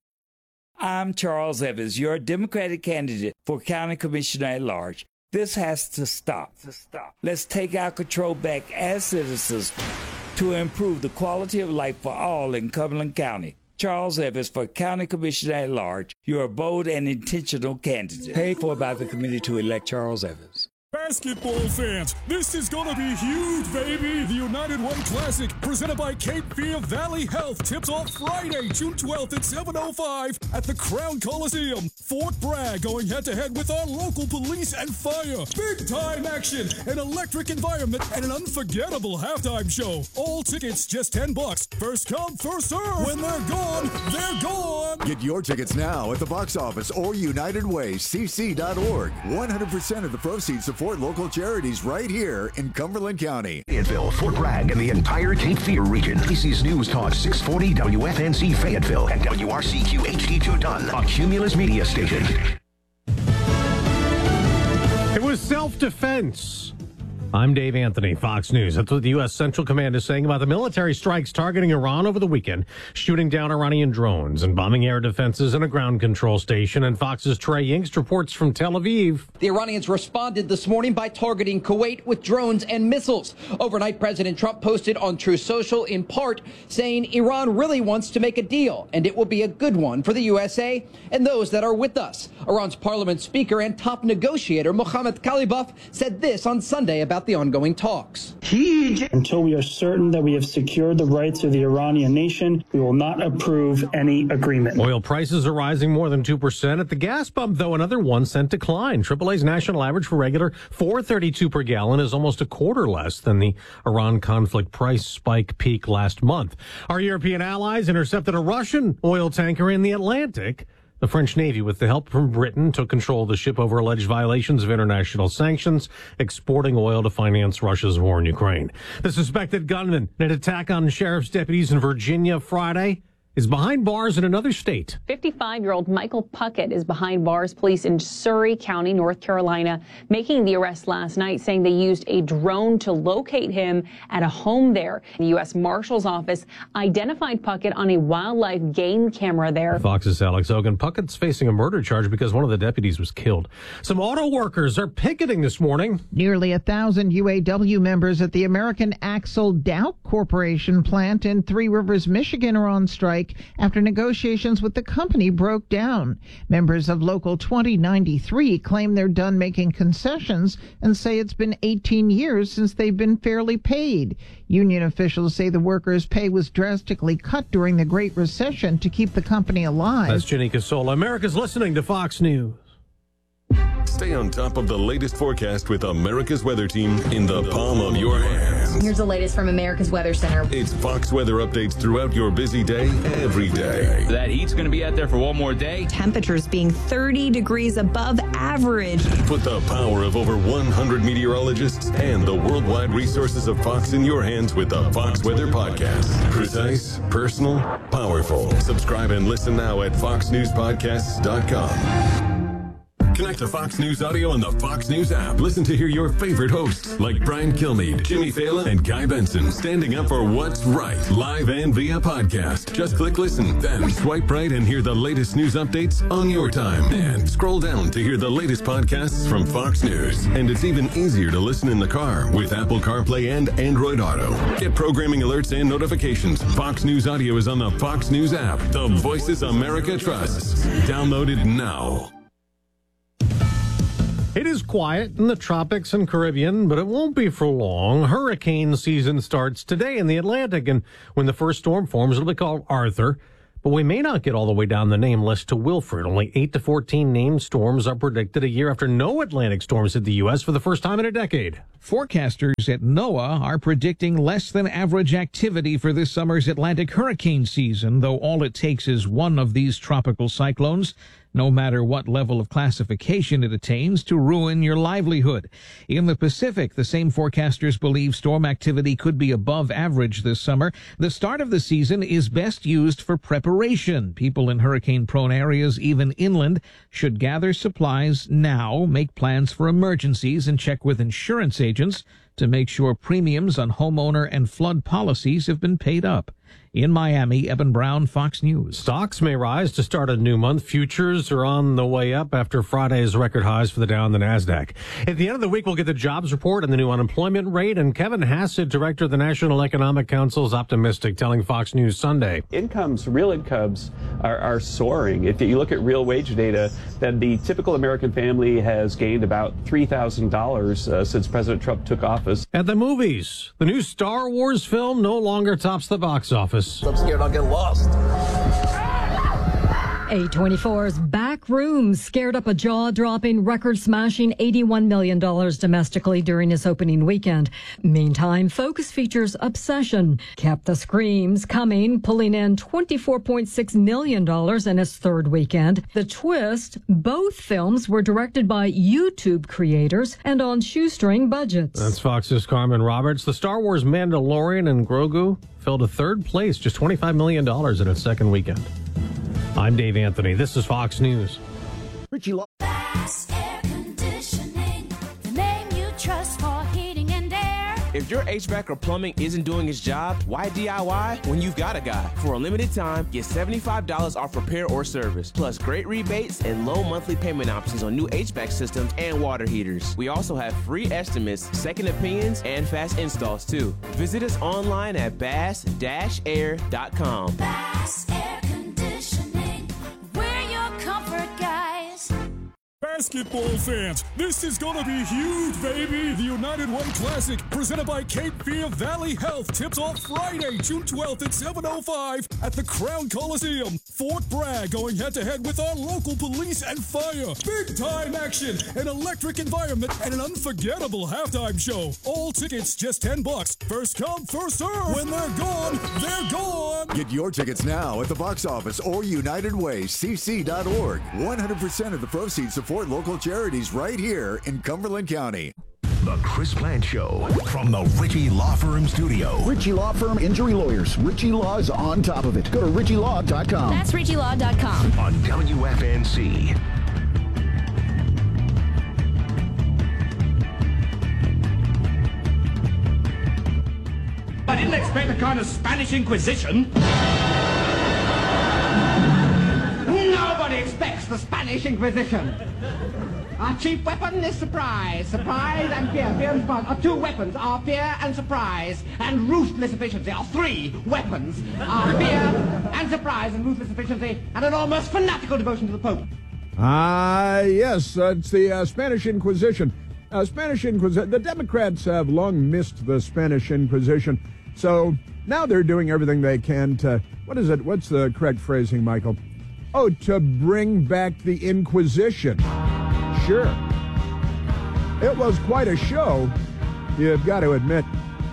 S8: I'm Charles Evans, your Democratic candidate for County Commissioner at Large. This has to stop. To stop. Let's take our control back as citizens to improve the quality of life for all in Cumberland County. Charles Evans for County Commissioner at Large, your bold and intentional candidate. Paid for by the committee to elect Charles Evans.
S13: Basketball fans, this is gonna be huge, baby! The United Way Classic, presented by Cape Fear Valley Health, tips off Friday, June twelfth at seven oh five at the Crown Coliseum. Fort Bragg going head-to-head with our local police and fire. Big-time action, an electric environment, and an unforgettable halftime show. All tickets just ten bucks. First come, first serve. When they're gone, they're gone.
S11: Get your tickets now at the box office or United Way C C dot org. one hundred percent of the proceeds support local charities right here in Cumberland County.
S7: Fayetteville, Fort Bragg, and the entire Cape Fear region. This is News Talk six forty W F N C Fayetteville and W R C Q H D two Dunn, a Cumulus media station.
S17: It was self-defense. I'm Dave Anthony, Fox News. That's what the U S. Central Command is saying about the military strikes targeting Iran over the weekend, shooting down Iranian drones and bombing air defenses and a ground control station. And Fox's Trey Yingst reports from Tel Aviv.
S18: The Iranians responded this morning by targeting Kuwait with drones and missiles. Overnight, President Trump posted on Truth Social in part saying Iran really wants to make a deal, and it will be a good one for the U S A and those that are with us. Iran's parliament speaker and top negotiator Mohammad Khalibaf said this on Sunday about the ongoing talks.
S19: Until we are certain that we have secured the rights of the Iranian nation, we will not approve any agreement.
S17: Oil prices are rising more than two percent. At the gas pump, though, another one cent decline. triple A's national average for regular four thirty-two per gallon is almost a quarter less than the Iran conflict price spike peak last month. Our European allies intercepted a Russian oil tanker in the Atlantic. The French Navy, with the help from Britain, took control of the ship over alleged violations of international sanctions, exporting oil to finance Russia's war in Ukraine. The suspected gunman in an attack on sheriff's deputies in Virginia Friday is behind bars in another state.
S20: fifty-five-year-old Michael Puckett is behind bars. Police in Surry County, North Carolina, making the arrest last night, saying they used a drone to locate him at a home there. The U S Marshal's Office identified Puckett on a wildlife game camera there.
S17: Fox's Alex Ogan. Puckett's facing a murder charge because one of the deputies was killed. Some auto workers are picketing this morning.
S21: Nearly a thousand U A W members at the American Axle Dow Corporation plant in Three Rivers, Michigan are on strike after negotiations with the company broke down. Members of Local twenty ninety-three claim they're done making concessions and say it's been eighteen years since they've been fairly paid. Union officials say the workers' pay was drastically cut during the Great Recession to keep the company alive.
S17: That's Jenny Casola. America's listening to Fox News.
S22: Stay on top of the latest forecast with America's Weather Team in the palm of your hands.
S23: Here's the latest from America's Weather Center.
S22: It's Fox weather updates throughout your busy day, every day.
S24: That heat's going to be out there for one more day.
S25: Temperatures being thirty degrees above average.
S22: Put the power of over one hundred meteorologists and the worldwide resources of Fox in your hands with the Fox Weather Podcast. Precise, personal, powerful. Subscribe and listen now at fox news podcasts dot com. Connect to Fox News Audio on the Fox News app. Listen to hear your favorite hosts like Brian Kilmeade, Jimmy Fallon, and Guy Benson standing up for what's right, live and via podcast. Just click listen, then swipe right and hear the latest news updates on your time. And scroll down to hear the latest podcasts from Fox News. And it's even easier to listen in the car with Apple CarPlay and Android Auto. Get programming alerts and notifications. Fox News Audio is on the Fox News app. The Voices America trusts. Download it now.
S17: It is quiet in the tropics and Caribbean, but it won't be for long. Hurricane season starts today in the Atlantic, and when the first storm forms, it'll be called Arthur. But we may not get all the way down the name list to Wilfred. Only eight to fourteen named storms are predicted a year after no Atlantic storms hit the U S for the first time in a decade.
S3: Forecasters at NOAA are predicting less than average activity for this summer's Atlantic hurricane season, though all it takes is one of these tropical cyclones, no matter what level of classification it attains, to ruin your livelihood. In the Pacific, the same forecasters believe storm activity could be above average this summer. The start of the season is best used for preparation. People in hurricane-prone areas, even inland, should gather supplies now, make plans for emergencies, and check with insurance agents to make sure premiums on homeowner and flood policies have been paid up. In Miami, Eben Brown, Fox News.
S17: Stocks may rise to start a new month. Futures are on the way up after Friday's record highs for the Dow and the NASDAQ. At the end of the week, we'll get the jobs report and the new unemployment rate. And Kevin Hassett, director of the National Economic Council, is optimistic, telling Fox News Sunday.
S6: Incomes, real incomes, are, are soaring. If you look at real wage data, then the typical American family has gained about three thousand dollars uh, since President Trump took office.
S17: At the movies, the new Star Wars film no longer tops the box office.
S9: I'm scared I'll get lost.
S14: A twenty-four's Back Room scared up a jaw-dropping, record-smashing eighty-one million dollars domestically during its opening weekend. Meantime, Focus Features' Obsession kept the screams coming, pulling in twenty-four point six million dollars in its third weekend. The twist, both films were directed by YouTube creators and on shoestring budgets.
S17: That's Fox's Carmen Roberts. The Star Wars Mandalorian and Grogu fell to third place, just twenty-five million dollars in its second weekend. I'm Dave Anthony. This is Fox News.
S15: Richie Law. Fast Air Conditioning, the name you trust for heating and air.
S26: If your H V A C or plumbing isn't doing its job, why D I Y when you've got a guy? For a limited time, get seventy-five dollars off repair or service, plus great rebates and low monthly payment options on new H V A C systems and water heaters. We also have free estimates, second opinions, and fast installs too. Visit us online at bass dash air dot com.
S15: Bass Air Conditioning, we're your comfort guys.
S13: Basketball fans, this is gonna be huge, baby! The United Way Classic, presented by Cape Fear Valley Health, tips off Friday, June twelfth at seven oh five at the Crown Coliseum. Fort Bragg going head-to-head with our local police and fire. Big-time action, an electric environment, and an unforgettable halftime show. All tickets just ten bucks. First come, first serve. When they're gone, they're gone.
S11: Get your tickets now at the box office or United Way C C dot org. one hundred percent of the proceeds support local charities right here in Cumberland County.
S7: The Chris Plant Show from the Ritchie Law Firm Studio.
S27: Ritchie Law Firm Injury Lawyers. Ritchie Law is on top of it. Go to ritchie law dot com.
S15: That's ritchie law dot com.
S7: On W F N C.
S28: I didn't expect a kind of Spanish Inquisition. Nobody expects the Spanish Inquisition. Our chief weapon is surprise. Surprise and fear. Fear and surprise are two weapons. Our fear and surprise and ruthless efficiency are three weapons. Our fear and surprise and ruthless efficiency and an almost fanatical devotion to the Pope.
S29: Ah, uh, yes, uh, it's the uh, Spanish Inquisition. Uh, Spanish Inquisition. The Democrats have long missed the Spanish Inquisition, so now they're doing everything they can to, what is it? What's the correct phrasing, Michael? Oh, to bring back the Inquisition. Sure. It was quite a show, you've got to admit.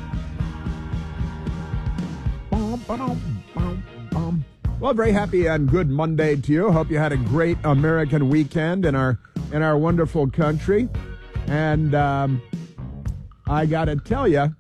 S29: Well, very happy and good Monday to you. Hope you had a great American weekend in our in our wonderful country. And um, I got to tell you,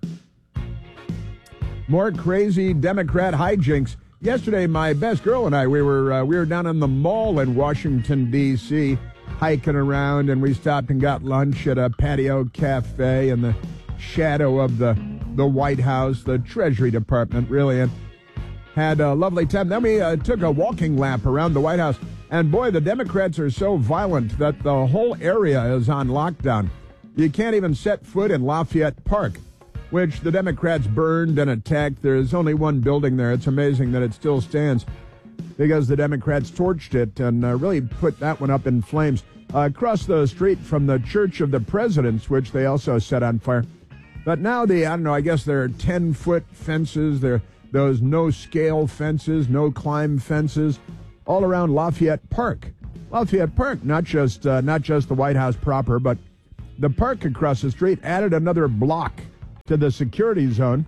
S29: more crazy Democrat hijinks. Yesterday, my best girl and I, we were uh, we were down in the mall in Washington, D C, hiking around, and we stopped and got lunch at a patio cafe in the shadow of the, the White House, the Treasury Department, really, and had a lovely time. Then we uh, took a walking lap around the White House, and boy, the Democrats are so violent that the whole area is on lockdown. You can't even set foot in Lafayette Park, which the Democrats burned and attacked. There's only one building there. It's amazing that it still stands because the Democrats torched it and uh, really put that one up in flames. Uh, across the street from the Church of the Presidents, which they also set on fire. But now the, I don't know, I guess there are ten-foot fences. There are those no-scale fences, no-climb fences all around Lafayette Park. Lafayette Park, not just uh, not just the White House proper, but the park across the street added another block to the security zone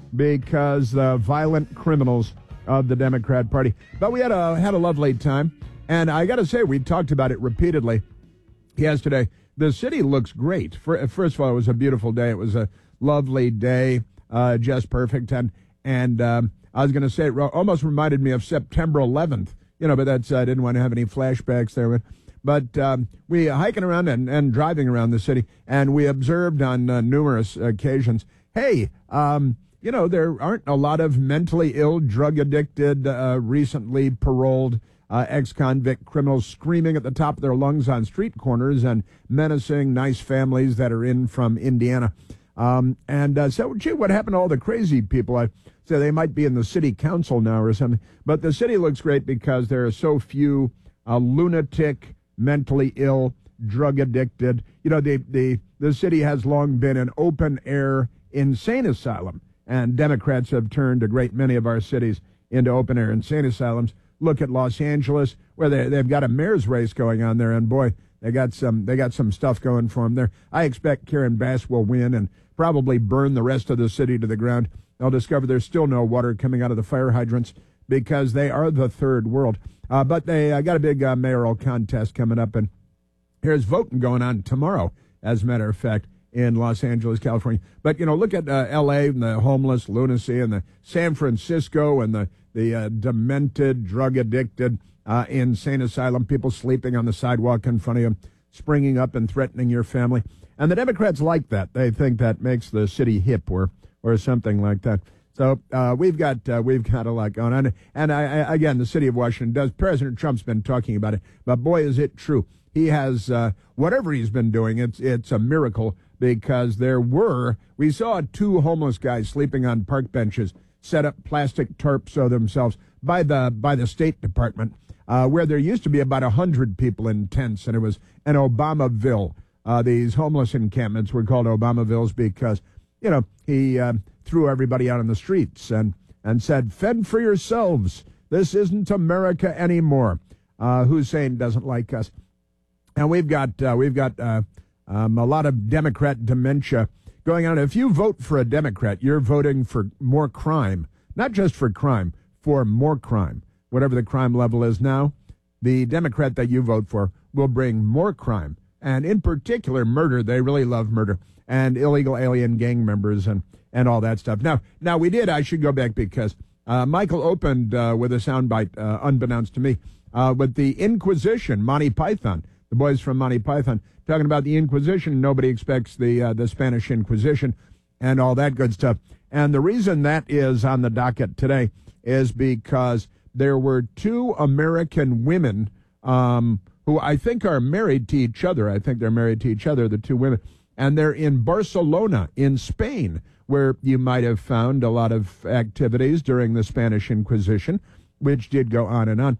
S29: because the violent criminals of the Democrat Party. But we had a had a lovely time, and I got to say, we talked about it repeatedly yesterday. The city looks great. For, first of all, it was a beautiful day. It was a lovely day, uh, just perfect. And and um, I was going to say, it almost reminded me of September eleventh, you know, but that's I didn't want to have any flashbacks there. But, but um, we hiking around and, and driving around the city, and we observed on uh, numerous occasions, hey, um, you know, there aren't a lot of mentally ill, drug-addicted, uh, recently paroled uh, ex-convict criminals screaming at the top of their lungs on street corners and menacing nice families that are in from Indiana. Um, and uh, so, gee, what happened to all the crazy people? I say they might be in the city council now or something. But the city looks great because there are so few uh, lunatic, mentally ill, drug-addicted. You know, the, the, the city has long been an open-air insane asylum. And Democrats have turned a great many of our cities into open-air insane asylums. Look at Los Angeles, where they, they've got a mayor's race going on there, and boy, they got some they got some stuff going for them there. I expect Karen Bass will win and probably burn the rest of the city to the ground. They'll discover there's still no water coming out of the fire hydrants because they are the third world. Uh, but they uh, got a big uh, mayoral contest coming up, and here's voting going on tomorrow, as a matter of fact, in Los Angeles, California. But, you know, look at uh, L A and the homeless lunacy, and the San Francisco and the, the uh, demented, drug-addicted, uh, insane asylum, people sleeping on the sidewalk in front of you, springing up and threatening your family. And the Democrats like that. They think that makes the city hip or, or something like that. So uh, we've got uh, we've got a lot going on. And, I, I, again, the city of Washington does. President Trump's been talking about it. But, boy, is it true. He has, uh, whatever he's been doing, it's it's a miracle. Because there were, we saw two homeless guys sleeping on park benches, set up plastic tarps so themselves by the by the State Department, uh, where there used to be about a hundred people in tents, and it was an Obamaville. Uh, these homeless encampments were called Obamavilles because, you know, he uh, threw everybody out on the streets and and said, "Fend for yourselves. This isn't America anymore." Uh, Hussein doesn't like us, and we've got uh, we've got. Uh, Um, a lot of Democrat dementia going on. If you vote for a Democrat, you're voting for more crime, not just for crime, for more crime. Whatever the crime level is now, the Democrat that you vote for will bring more crime. And in particular, murder. They really love murder and illegal alien gang members and, and all that stuff. Now, now we did, I should go back because uh, Michael opened uh, with a soundbite, uh, unbeknownst to me, uh, with the Inquisition, Monty Python, the boys from Monty Python, talking about the Inquisition. Nobody expects the uh, the Spanish Inquisition and all that good stuff. And the reason that is on the docket today is because there were two American women um, who I think are married to each other. I think they're married to each other, the two women. And they're in Barcelona, in Spain, where you might have found a lot of activities during the Spanish Inquisition, which did go on and on.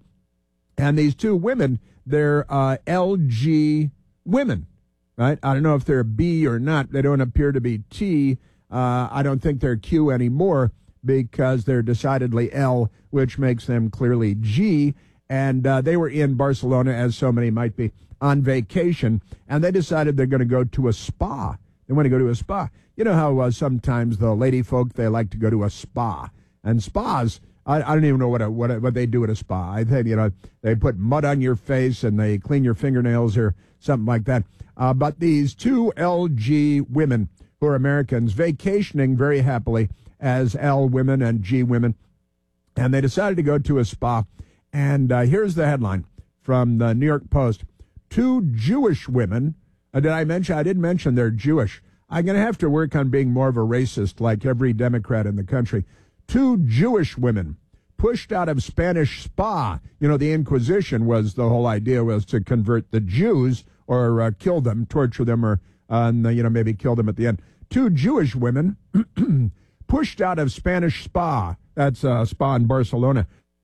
S29: And these two women, they're uh, L G women, right? I don't know if they're B or not. They don't appear to be T. Uh, I don't think they're Q anymore because they're decidedly L, which makes them clearly G. And uh, they were in Barcelona, as so many might be, on vacation, and they decided they're going to go to a spa. They want to go to a spa. You know how uh, sometimes the lady folk, they like to go to a spa. And spas, I, I don't even know what a, what a, what they do at a spa. I think, you know, they put mud on your face and they clean your fingernails or something like that. Uh, but these two L G women who are Americans vacationing very happily as L women and G women, and they decided to go to a spa. And uh, here's the headline from the New York Post. two Jewish women. Uh, did I mention? I didn't mention they're Jewish. I'm going to have to work on being more of a racist like every Democrat in the country. Two Jewish women pushed out of Spanish Spa. You know, the Inquisition was, the whole idea was to convert the Jews or uh, kill them, torture them, or, uh, and, uh, you know, maybe kill them at the end. Two Jewish women pushed out of Spanish Spa. That's a uh, spa in Barcelona.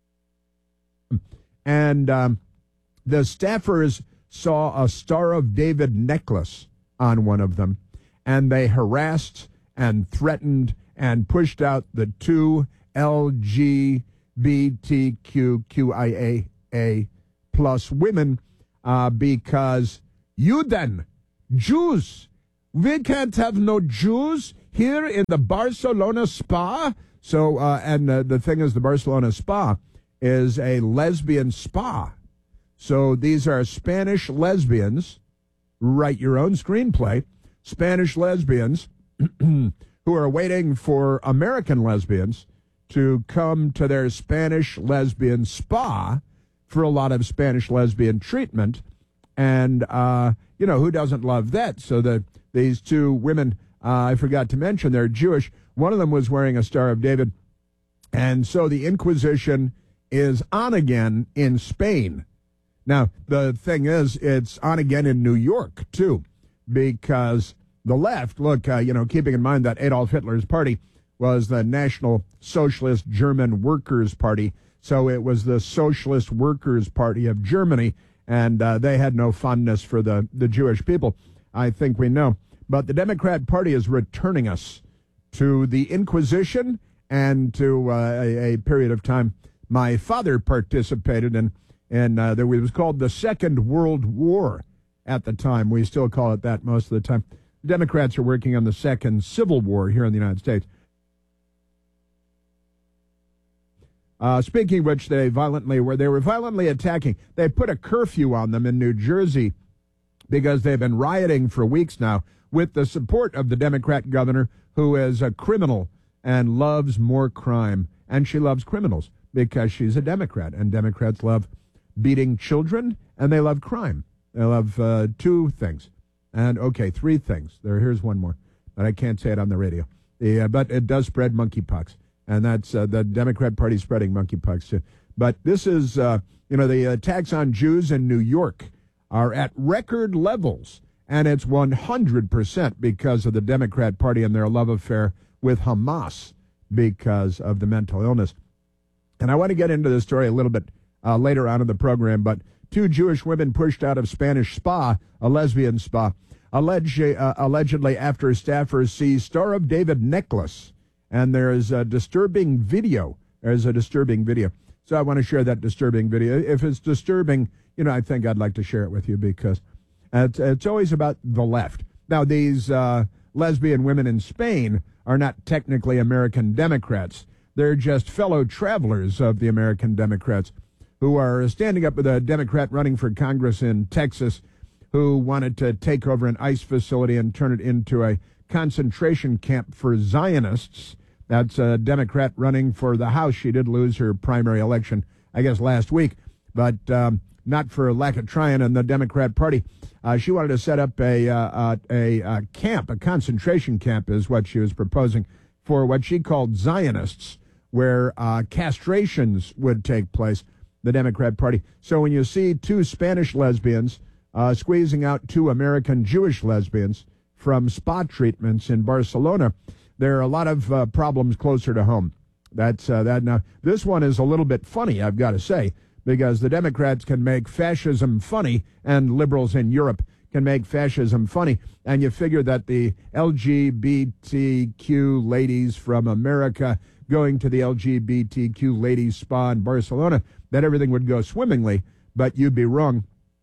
S29: And um, the staffers saw a Star of David necklace on one of them, and they harassed and threatened and pushed out the two L G B T Q Q I A A plus women uh, because Juden, Jews, we can't have no Jews here in the Barcelona Spa. So, uh, and uh, the thing is, the Barcelona Spa is a lesbian spa. So these are Spanish lesbians, write your own screenplay, Spanish lesbians who are waiting for American lesbians to come to their Spanish lesbian spa for a lot of Spanish lesbian treatment. And, uh, you know, who doesn't love that? So the, these two women, uh, I forgot to mention, they're Jewish. One of them was wearing a Star of David. And so the Inquisition is on again in Spain. Now, the thing is, it's on again in New York, too, because the left, look, uh, you know, keeping in mind that Adolf Hitler's party was the National Socialist German Workers' Party, so it was the Socialist Workers' Party of Germany, and uh, they had no fondness for the, the Jewish people, I think we know. But the Democrat Party is returning us to the Inquisition and to uh, a, a period of time my father participated in. And uh, there, it was called the Second World War at the time. We still call it that most of the time. Democrats are working on the Second Civil War here in the United States. Uh, speaking of which, they violently were they were violently attacking. They put a curfew on them in New Jersey because they've been rioting for weeks now with the support of the Democrat governor, who is a criminal and loves more crime. And she loves criminals because she's a Democrat, and Democrats love beating children, and they love crime. They love uh, two things. And, okay, three things. There, here's one more, but I can't say it on the radio. The, uh, but it does spread monkeypox, and that's uh, the Democrat Party spreading monkeypox, too. But this is, uh, you know, the attacks on Jews in New York are at record levels, and it's one hundred percent because of the Democrat Party and their love affair with Hamas because of the mental illness. And I want to get into this story a little bit Uh, later on in the program, but two Jewish women pushed out of Spanish Spa, a lesbian spa, alleged, uh, allegedly after staffers see Star of David necklace. And there is a disturbing video. There's a disturbing video. So I want to share that disturbing video. If it's disturbing, you know, I think I'd like to share it with you because it's, it's always about the left. Now, these uh, lesbian women in Spain are not technically American Democrats. They're just fellow travelers of the American Democrats, who are standing up with a Democrat running for Congress in Texas who wanted to take over an ICE facility and turn it into a concentration camp for Zionists. That's a Democrat running for the House. She did lose her primary election, I guess, last week, but um, not for lack of trying in the Democrat Party. Uh, she wanted to set up a, uh, a, a camp, a concentration camp is what she was proposing for what she called Zionists, where uh, castrations would take place. The Democrat Party. So when you see two Spanish lesbians uh, squeezing out two American Jewish lesbians from spa treatments in Barcelona, there are a lot of uh, problems closer to home. That's uh, that. Now, this one is a little bit funny, I've got to say, because the Democrats can make fascism funny, and liberals in Europe can make fascism funny. And you figure that the L G B T Q ladies from America going to the L G B T Q ladies spa in Barcelona, that everything would go swimmingly, but you'd be wrong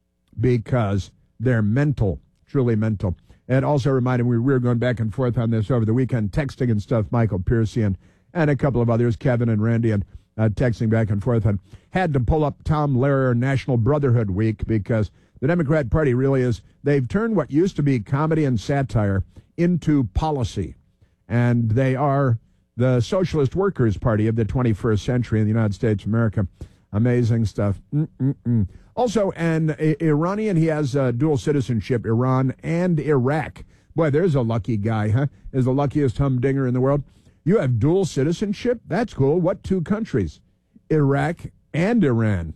S29: because they're mental, truly mental. And also reminded me, we were going back and forth on this over the weekend, texting and stuff, Michael Piercy and, and a couple of others, Kevin and Randy, and uh, texting back and forth, and had to pull up Tom Lehrer National Brotherhood Week because the Democrat Party really is, they've turned what used to be comedy and satire into policy. And they are the Socialist Workers' Party of the twenty-first century in the United States of America. Amazing stuff. Mm-mm-mm. Also, an a- Iranian, he has uh, dual citizenship, Iran and Iraq. Boy, there's a lucky guy, huh? Is the luckiest humdinger in the world. You have dual citizenship? That's cool. What two countries? Iraq and Iran.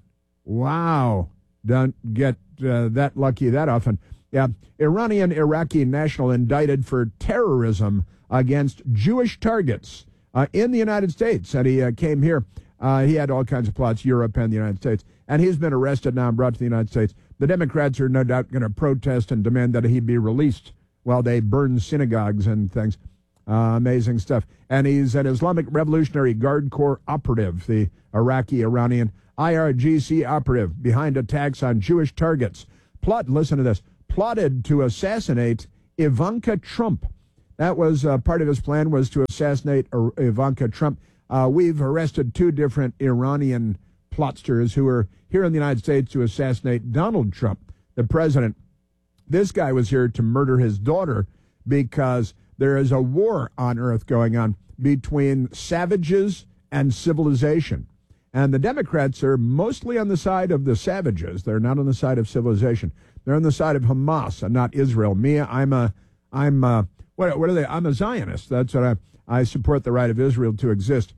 S29: Wow. Don't get uh, that lucky that often. Yeah. Iranian Iraqi national indicted for terrorism against Jewish targets uh, in the United States. And he uh, came here. Uh, he had all kinds of plots, Europe and the United States. And he's been arrested now and brought to the United States. The Democrats are no doubt going to protest and demand that he be released while they burn synagogues and things. Uh, amazing stuff. And he's an Islamic Revolutionary Guard Corps operative, the Iraqi-Iranian I R G C operative behind attacks on Jewish targets. Plot, listen to this, plotted to assassinate Ivanka Trump. That was uh, part of his plan, was to assassinate uh, Ivanka Trump. Uh, we've arrested two different Iranian plotsters who were here in the United States to assassinate Donald Trump, the president. This guy was here to murder his daughter because there is a war on earth going on between savages and civilization. And the Democrats are mostly on the side of the savages. They're not on the side of civilization. They're on the side of Hamas and not Israel. Me, I'm a, I'm a, what, what are they? I'm a Zionist. That's what I, I support the right of Israel to exist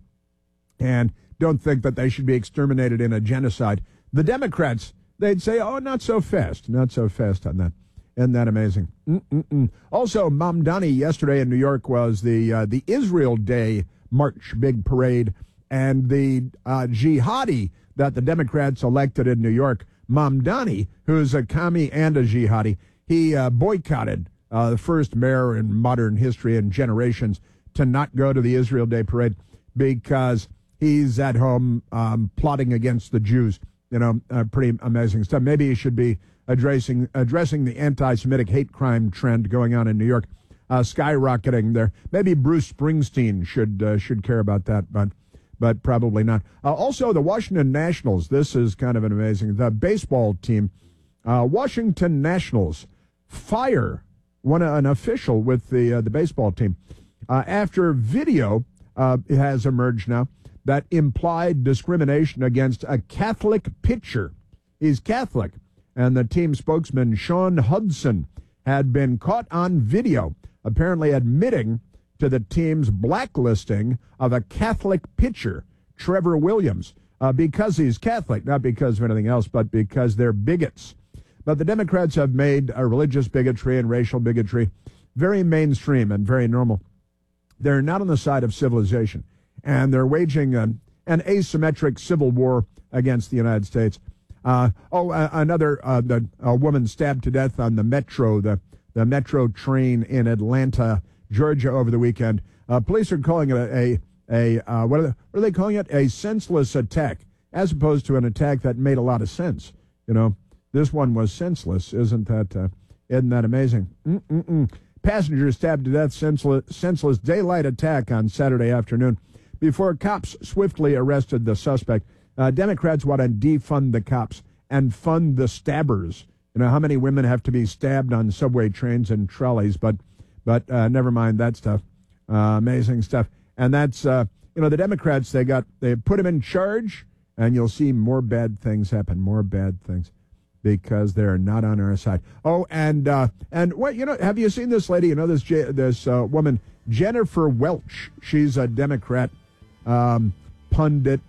S29: and don't think that they should be exterminated in a genocide. The Democrats, they'd say, oh, not so fast, not so fast on that. Isn't that amazing? Mm-mm-mm. Also, Mamdani yesterday in New York was the uh, the Israel Day march, big parade, and the uh, jihadi that the Democrats elected in New York, Mamdani, who's a commie and a jihadi, he uh, boycotted uh, the first mayor in modern history and generations to not go to the Israel Day parade because he's at home um, plotting against the Jews. You know, uh, pretty amazing stuff. Maybe he should be addressing addressing the anti-Semitic hate crime trend going on in New York, uh, skyrocketing there. Maybe Bruce Springsteen should uh, should care about that, but but probably not. Uh, also, the Washington Nationals. This is kind of an amazing. The baseball team, uh, Washington Nationals, fire one an official with the uh, the baseball team uh, after video uh, has emerged now that implied discrimination against a Catholic pitcher. He's Catholic. And the team spokesman, Sean Hudson, had been caught on video, apparently admitting to the team's blacklisting of a Catholic pitcher, Trevor Williams, uh, because he's Catholic, not because of anything else, but because they're bigots. But the Democrats have made a religious bigotry and racial bigotry very mainstream and very normal. They're not on the side of civilization, and they're waging an, an asymmetric civil war against the United States. Uh, oh, uh, another uh, the, a woman stabbed to death on the metro, the, the metro train in Atlanta, Georgia over the weekend. Uh, police are calling it a, a, a uh, what, are they, what are they calling it? A senseless attack, as opposed to an attack that made a lot of sense. You know, this one was senseless. Isn't that, uh, isn't that amazing? Mm-mm-mm. Passengers stabbed to death, senseless, senseless daylight attack on Saturday afternoon before cops swiftly arrested the suspect. Uh, Democrats want to defund the cops and fund the stabbers. You know, how many women have to be stabbed on subway trains and trolleys, but but uh, never mind that stuff. Uh, amazing stuff. And that's, uh, you know, the Democrats, they got, they put him in charge, and you'll see more bad things happen, more bad things, because they're not on our side. Oh, and, uh, and what, you know, have you seen this lady, you know, this, this uh, woman, Jennifer Welch? She's a Democrat um, pundit,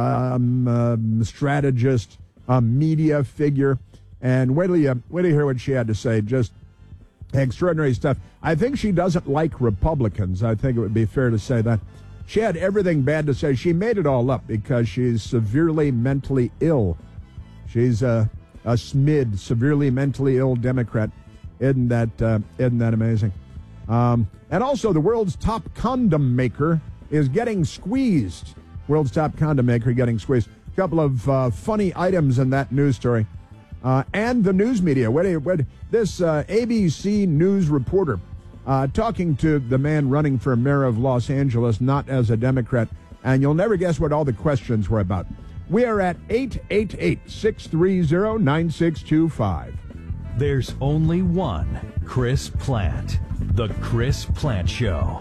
S29: Um, uh, strategist, uh, media figure, and wait till you wait till you hear what she had to say. Just extraordinary stuff. I think she doesn't like Republicans. I think it would be fair to say that. She had everything bad to say. She made it all up because she's severely mentally ill. She's a, a S M I D, severely mentally ill Democrat. Isn't that uh, isn't that amazing? Um, and also, the world's top condom maker is getting squeezed. World's top condom maker getting squeezed. A couple of uh, funny items in that news story. Uh, and the news media. What, what, this uh, A B C News reporter uh, talking to the man running for mayor of Los Angeles, not as a Democrat. And you'll never guess what all the questions were about. We are at eight eight eight, six three zero, nine six two five.
S1: There's only one Chris Plante. The Chris Plante Show.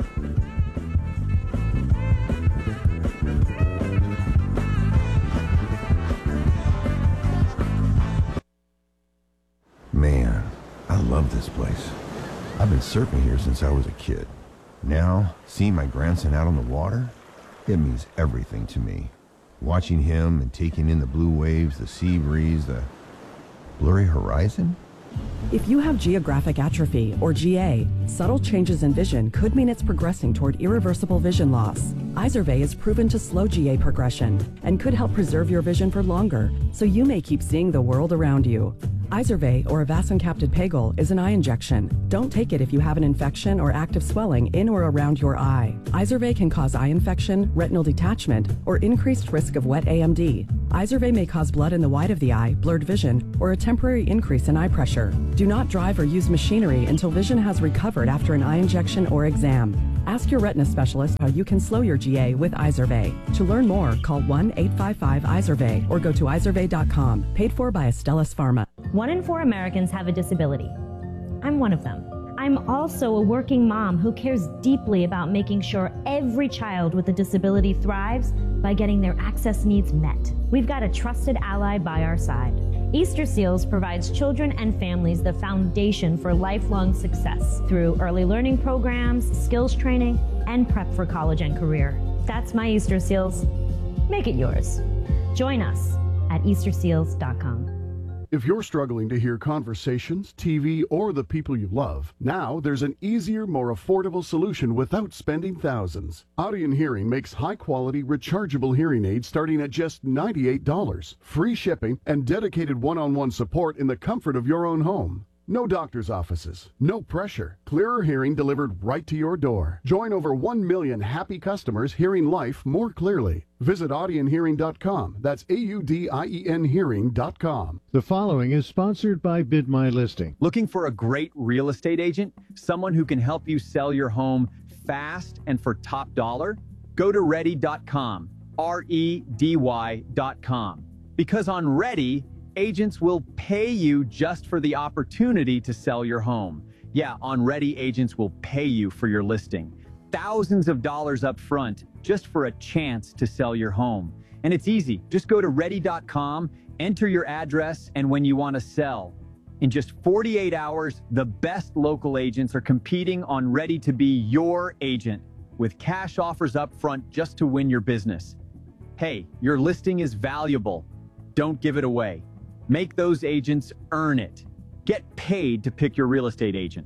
S2: this place. I've been surfing here since I was a kid. Now, seeing my grandson out on the water, it means everything to me. Watching him and taking in the blue waves, the sea breeze, the blurry horizon.
S4: If you have geographic atrophy, or G A, subtle changes in vision could mean it's progressing toward irreversible vision loss. Izervay is proven to slow G A progression and could help preserve your vision for longer, so you may keep seeing the world around you. Izervay, or avacincaptad pegol, is an eye injection. Don't take it if you have an infection or active swelling in or around your eye. Izervay can cause eye infection, retinal detachment, or increased risk of wet A M D. Izervay may cause blood in the white of the eye, blurred vision, or a temporary increase in eye pressure. Do not drive or use machinery until vision has recovered after an eye injection or exam. Ask your retina specialist how you can slow your G A with Izervay. To learn more, call one eight five five Izervay or go to izervay dot com. Paid for by Astellas Pharma.
S5: One in four Americans have a disability. I'm one of them. I'm also a working mom who cares deeply about making sure every child with a disability thrives by getting their access needs met. We've got a trusted ally by our side. Easter Seals provides children and families the foundation for lifelong success through early learning programs, skills training, and prep for college and career. That's my Easter Seals. Make it yours. Join us at easter seals dot com.
S27: If you're struggling to hear conversations, T V, or the people you love, now there's an easier, more affordable solution without spending thousands. Audion Hearing makes high-quality, rechargeable hearing aids starting at just ninety-eight dollars. Free shipping and dedicated one-on-one support in the comfort of your own home. No doctor's offices, no pressure. Clearer hearing delivered right to your door. Join over one million happy customers hearing life more clearly. Visit audion hearing dot com. That's A U D I E N hearing dot com.
S8: The following is sponsored by Bid My Listing.
S9: Looking for a great real estate agent? Someone who can help you sell your home fast and for top dollar? Go to ready dot com. R E D Y dot com. Because on Ready, agents will pay you just for the opportunity to sell your home. Yeah, on Ready, agents will pay you for your listing. Thousands of dollars up front just for a chance to sell your home. And it's easy. Just go to ready dot com, enter your address, and when you want to sell. In just forty-eight hours, the best local agents are competing on Ready to be your agent with cash offers up front just to win your business. Hey, your listing is valuable. Don't give it away. Make those agents earn it. Get paid to pick your real estate agent.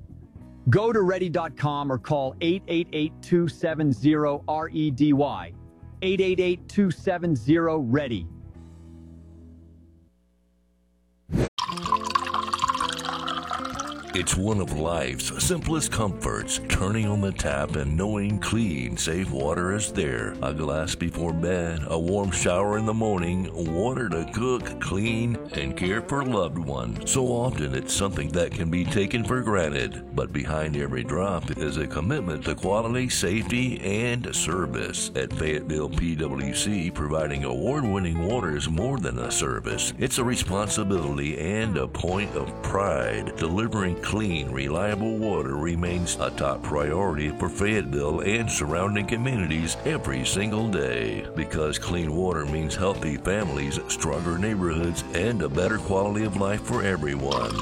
S9: Go to ready dot com or call eight eight eight, two seven zero, R E D Y. eight eight eight, two seven zero, READY.
S10: It's one of life's simplest comforts, turning on the tap and knowing clean, safe water is there. A glass before bed, a warm shower in the morning, water to cook, clean, and care for loved ones. So often it's something that can be taken for granted, but behind every drop is a commitment to quality, safety, and service. At Fayetteville P W C, providing award-winning water is more than a service. It's a responsibility and a point of pride. Delivering clean, reliable water remains a top priority for Fayetteville and surrounding communities every single day. Because clean water means healthy families, stronger neighborhoods, and a better quality of life for everyone.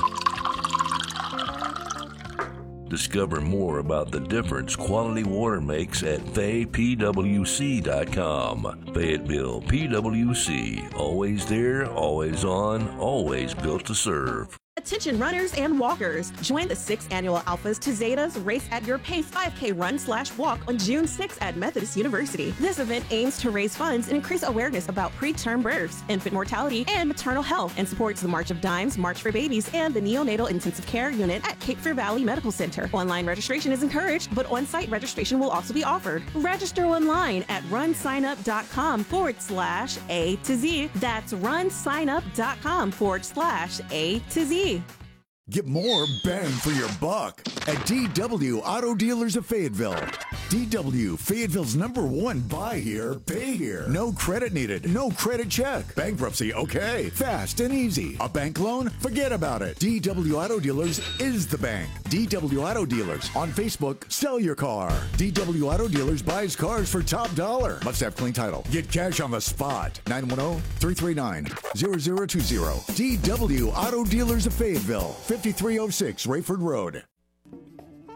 S10: Discover more about the difference quality water makes at fay p w c dot com. Fayetteville P W C. Always there, always on, always built to serve.
S12: Attention runners and walkers. Join the sixth annual Alphas to Zetas Race at Your Pace five K run slash walk on June sixth at Methodist University. This event aims to raise funds and increase awareness about preterm births, infant mortality, and maternal health, and supports the March of Dimes, March for Babies, and the Neonatal Intensive Care Unit at Cape Fear Valley Medical Center. Online registration is encouraged, but on-site registration will also be offered. Register online at runsignup.com forward slash A to Z. That's runsignup.com forward slash A to Z.
S11: Get more bang for your buck at D W Auto Dealers of Fayetteville. D W, Fayetteville's number one buy here, pay here. No credit needed, no credit check. Bankruptcy, okay. Fast and easy. A bank loan? Forget about it. D W Auto Dealers is the bank. D W Auto Dealers. On Facebook, sell your car. D W Auto Dealers buys cars for top dollar. Must have clean title. Get cash on the spot. nine one zero, three three nine, zero zero two zero. D W Auto Dealers of Fayetteville. fifty-three oh six Rayford Road.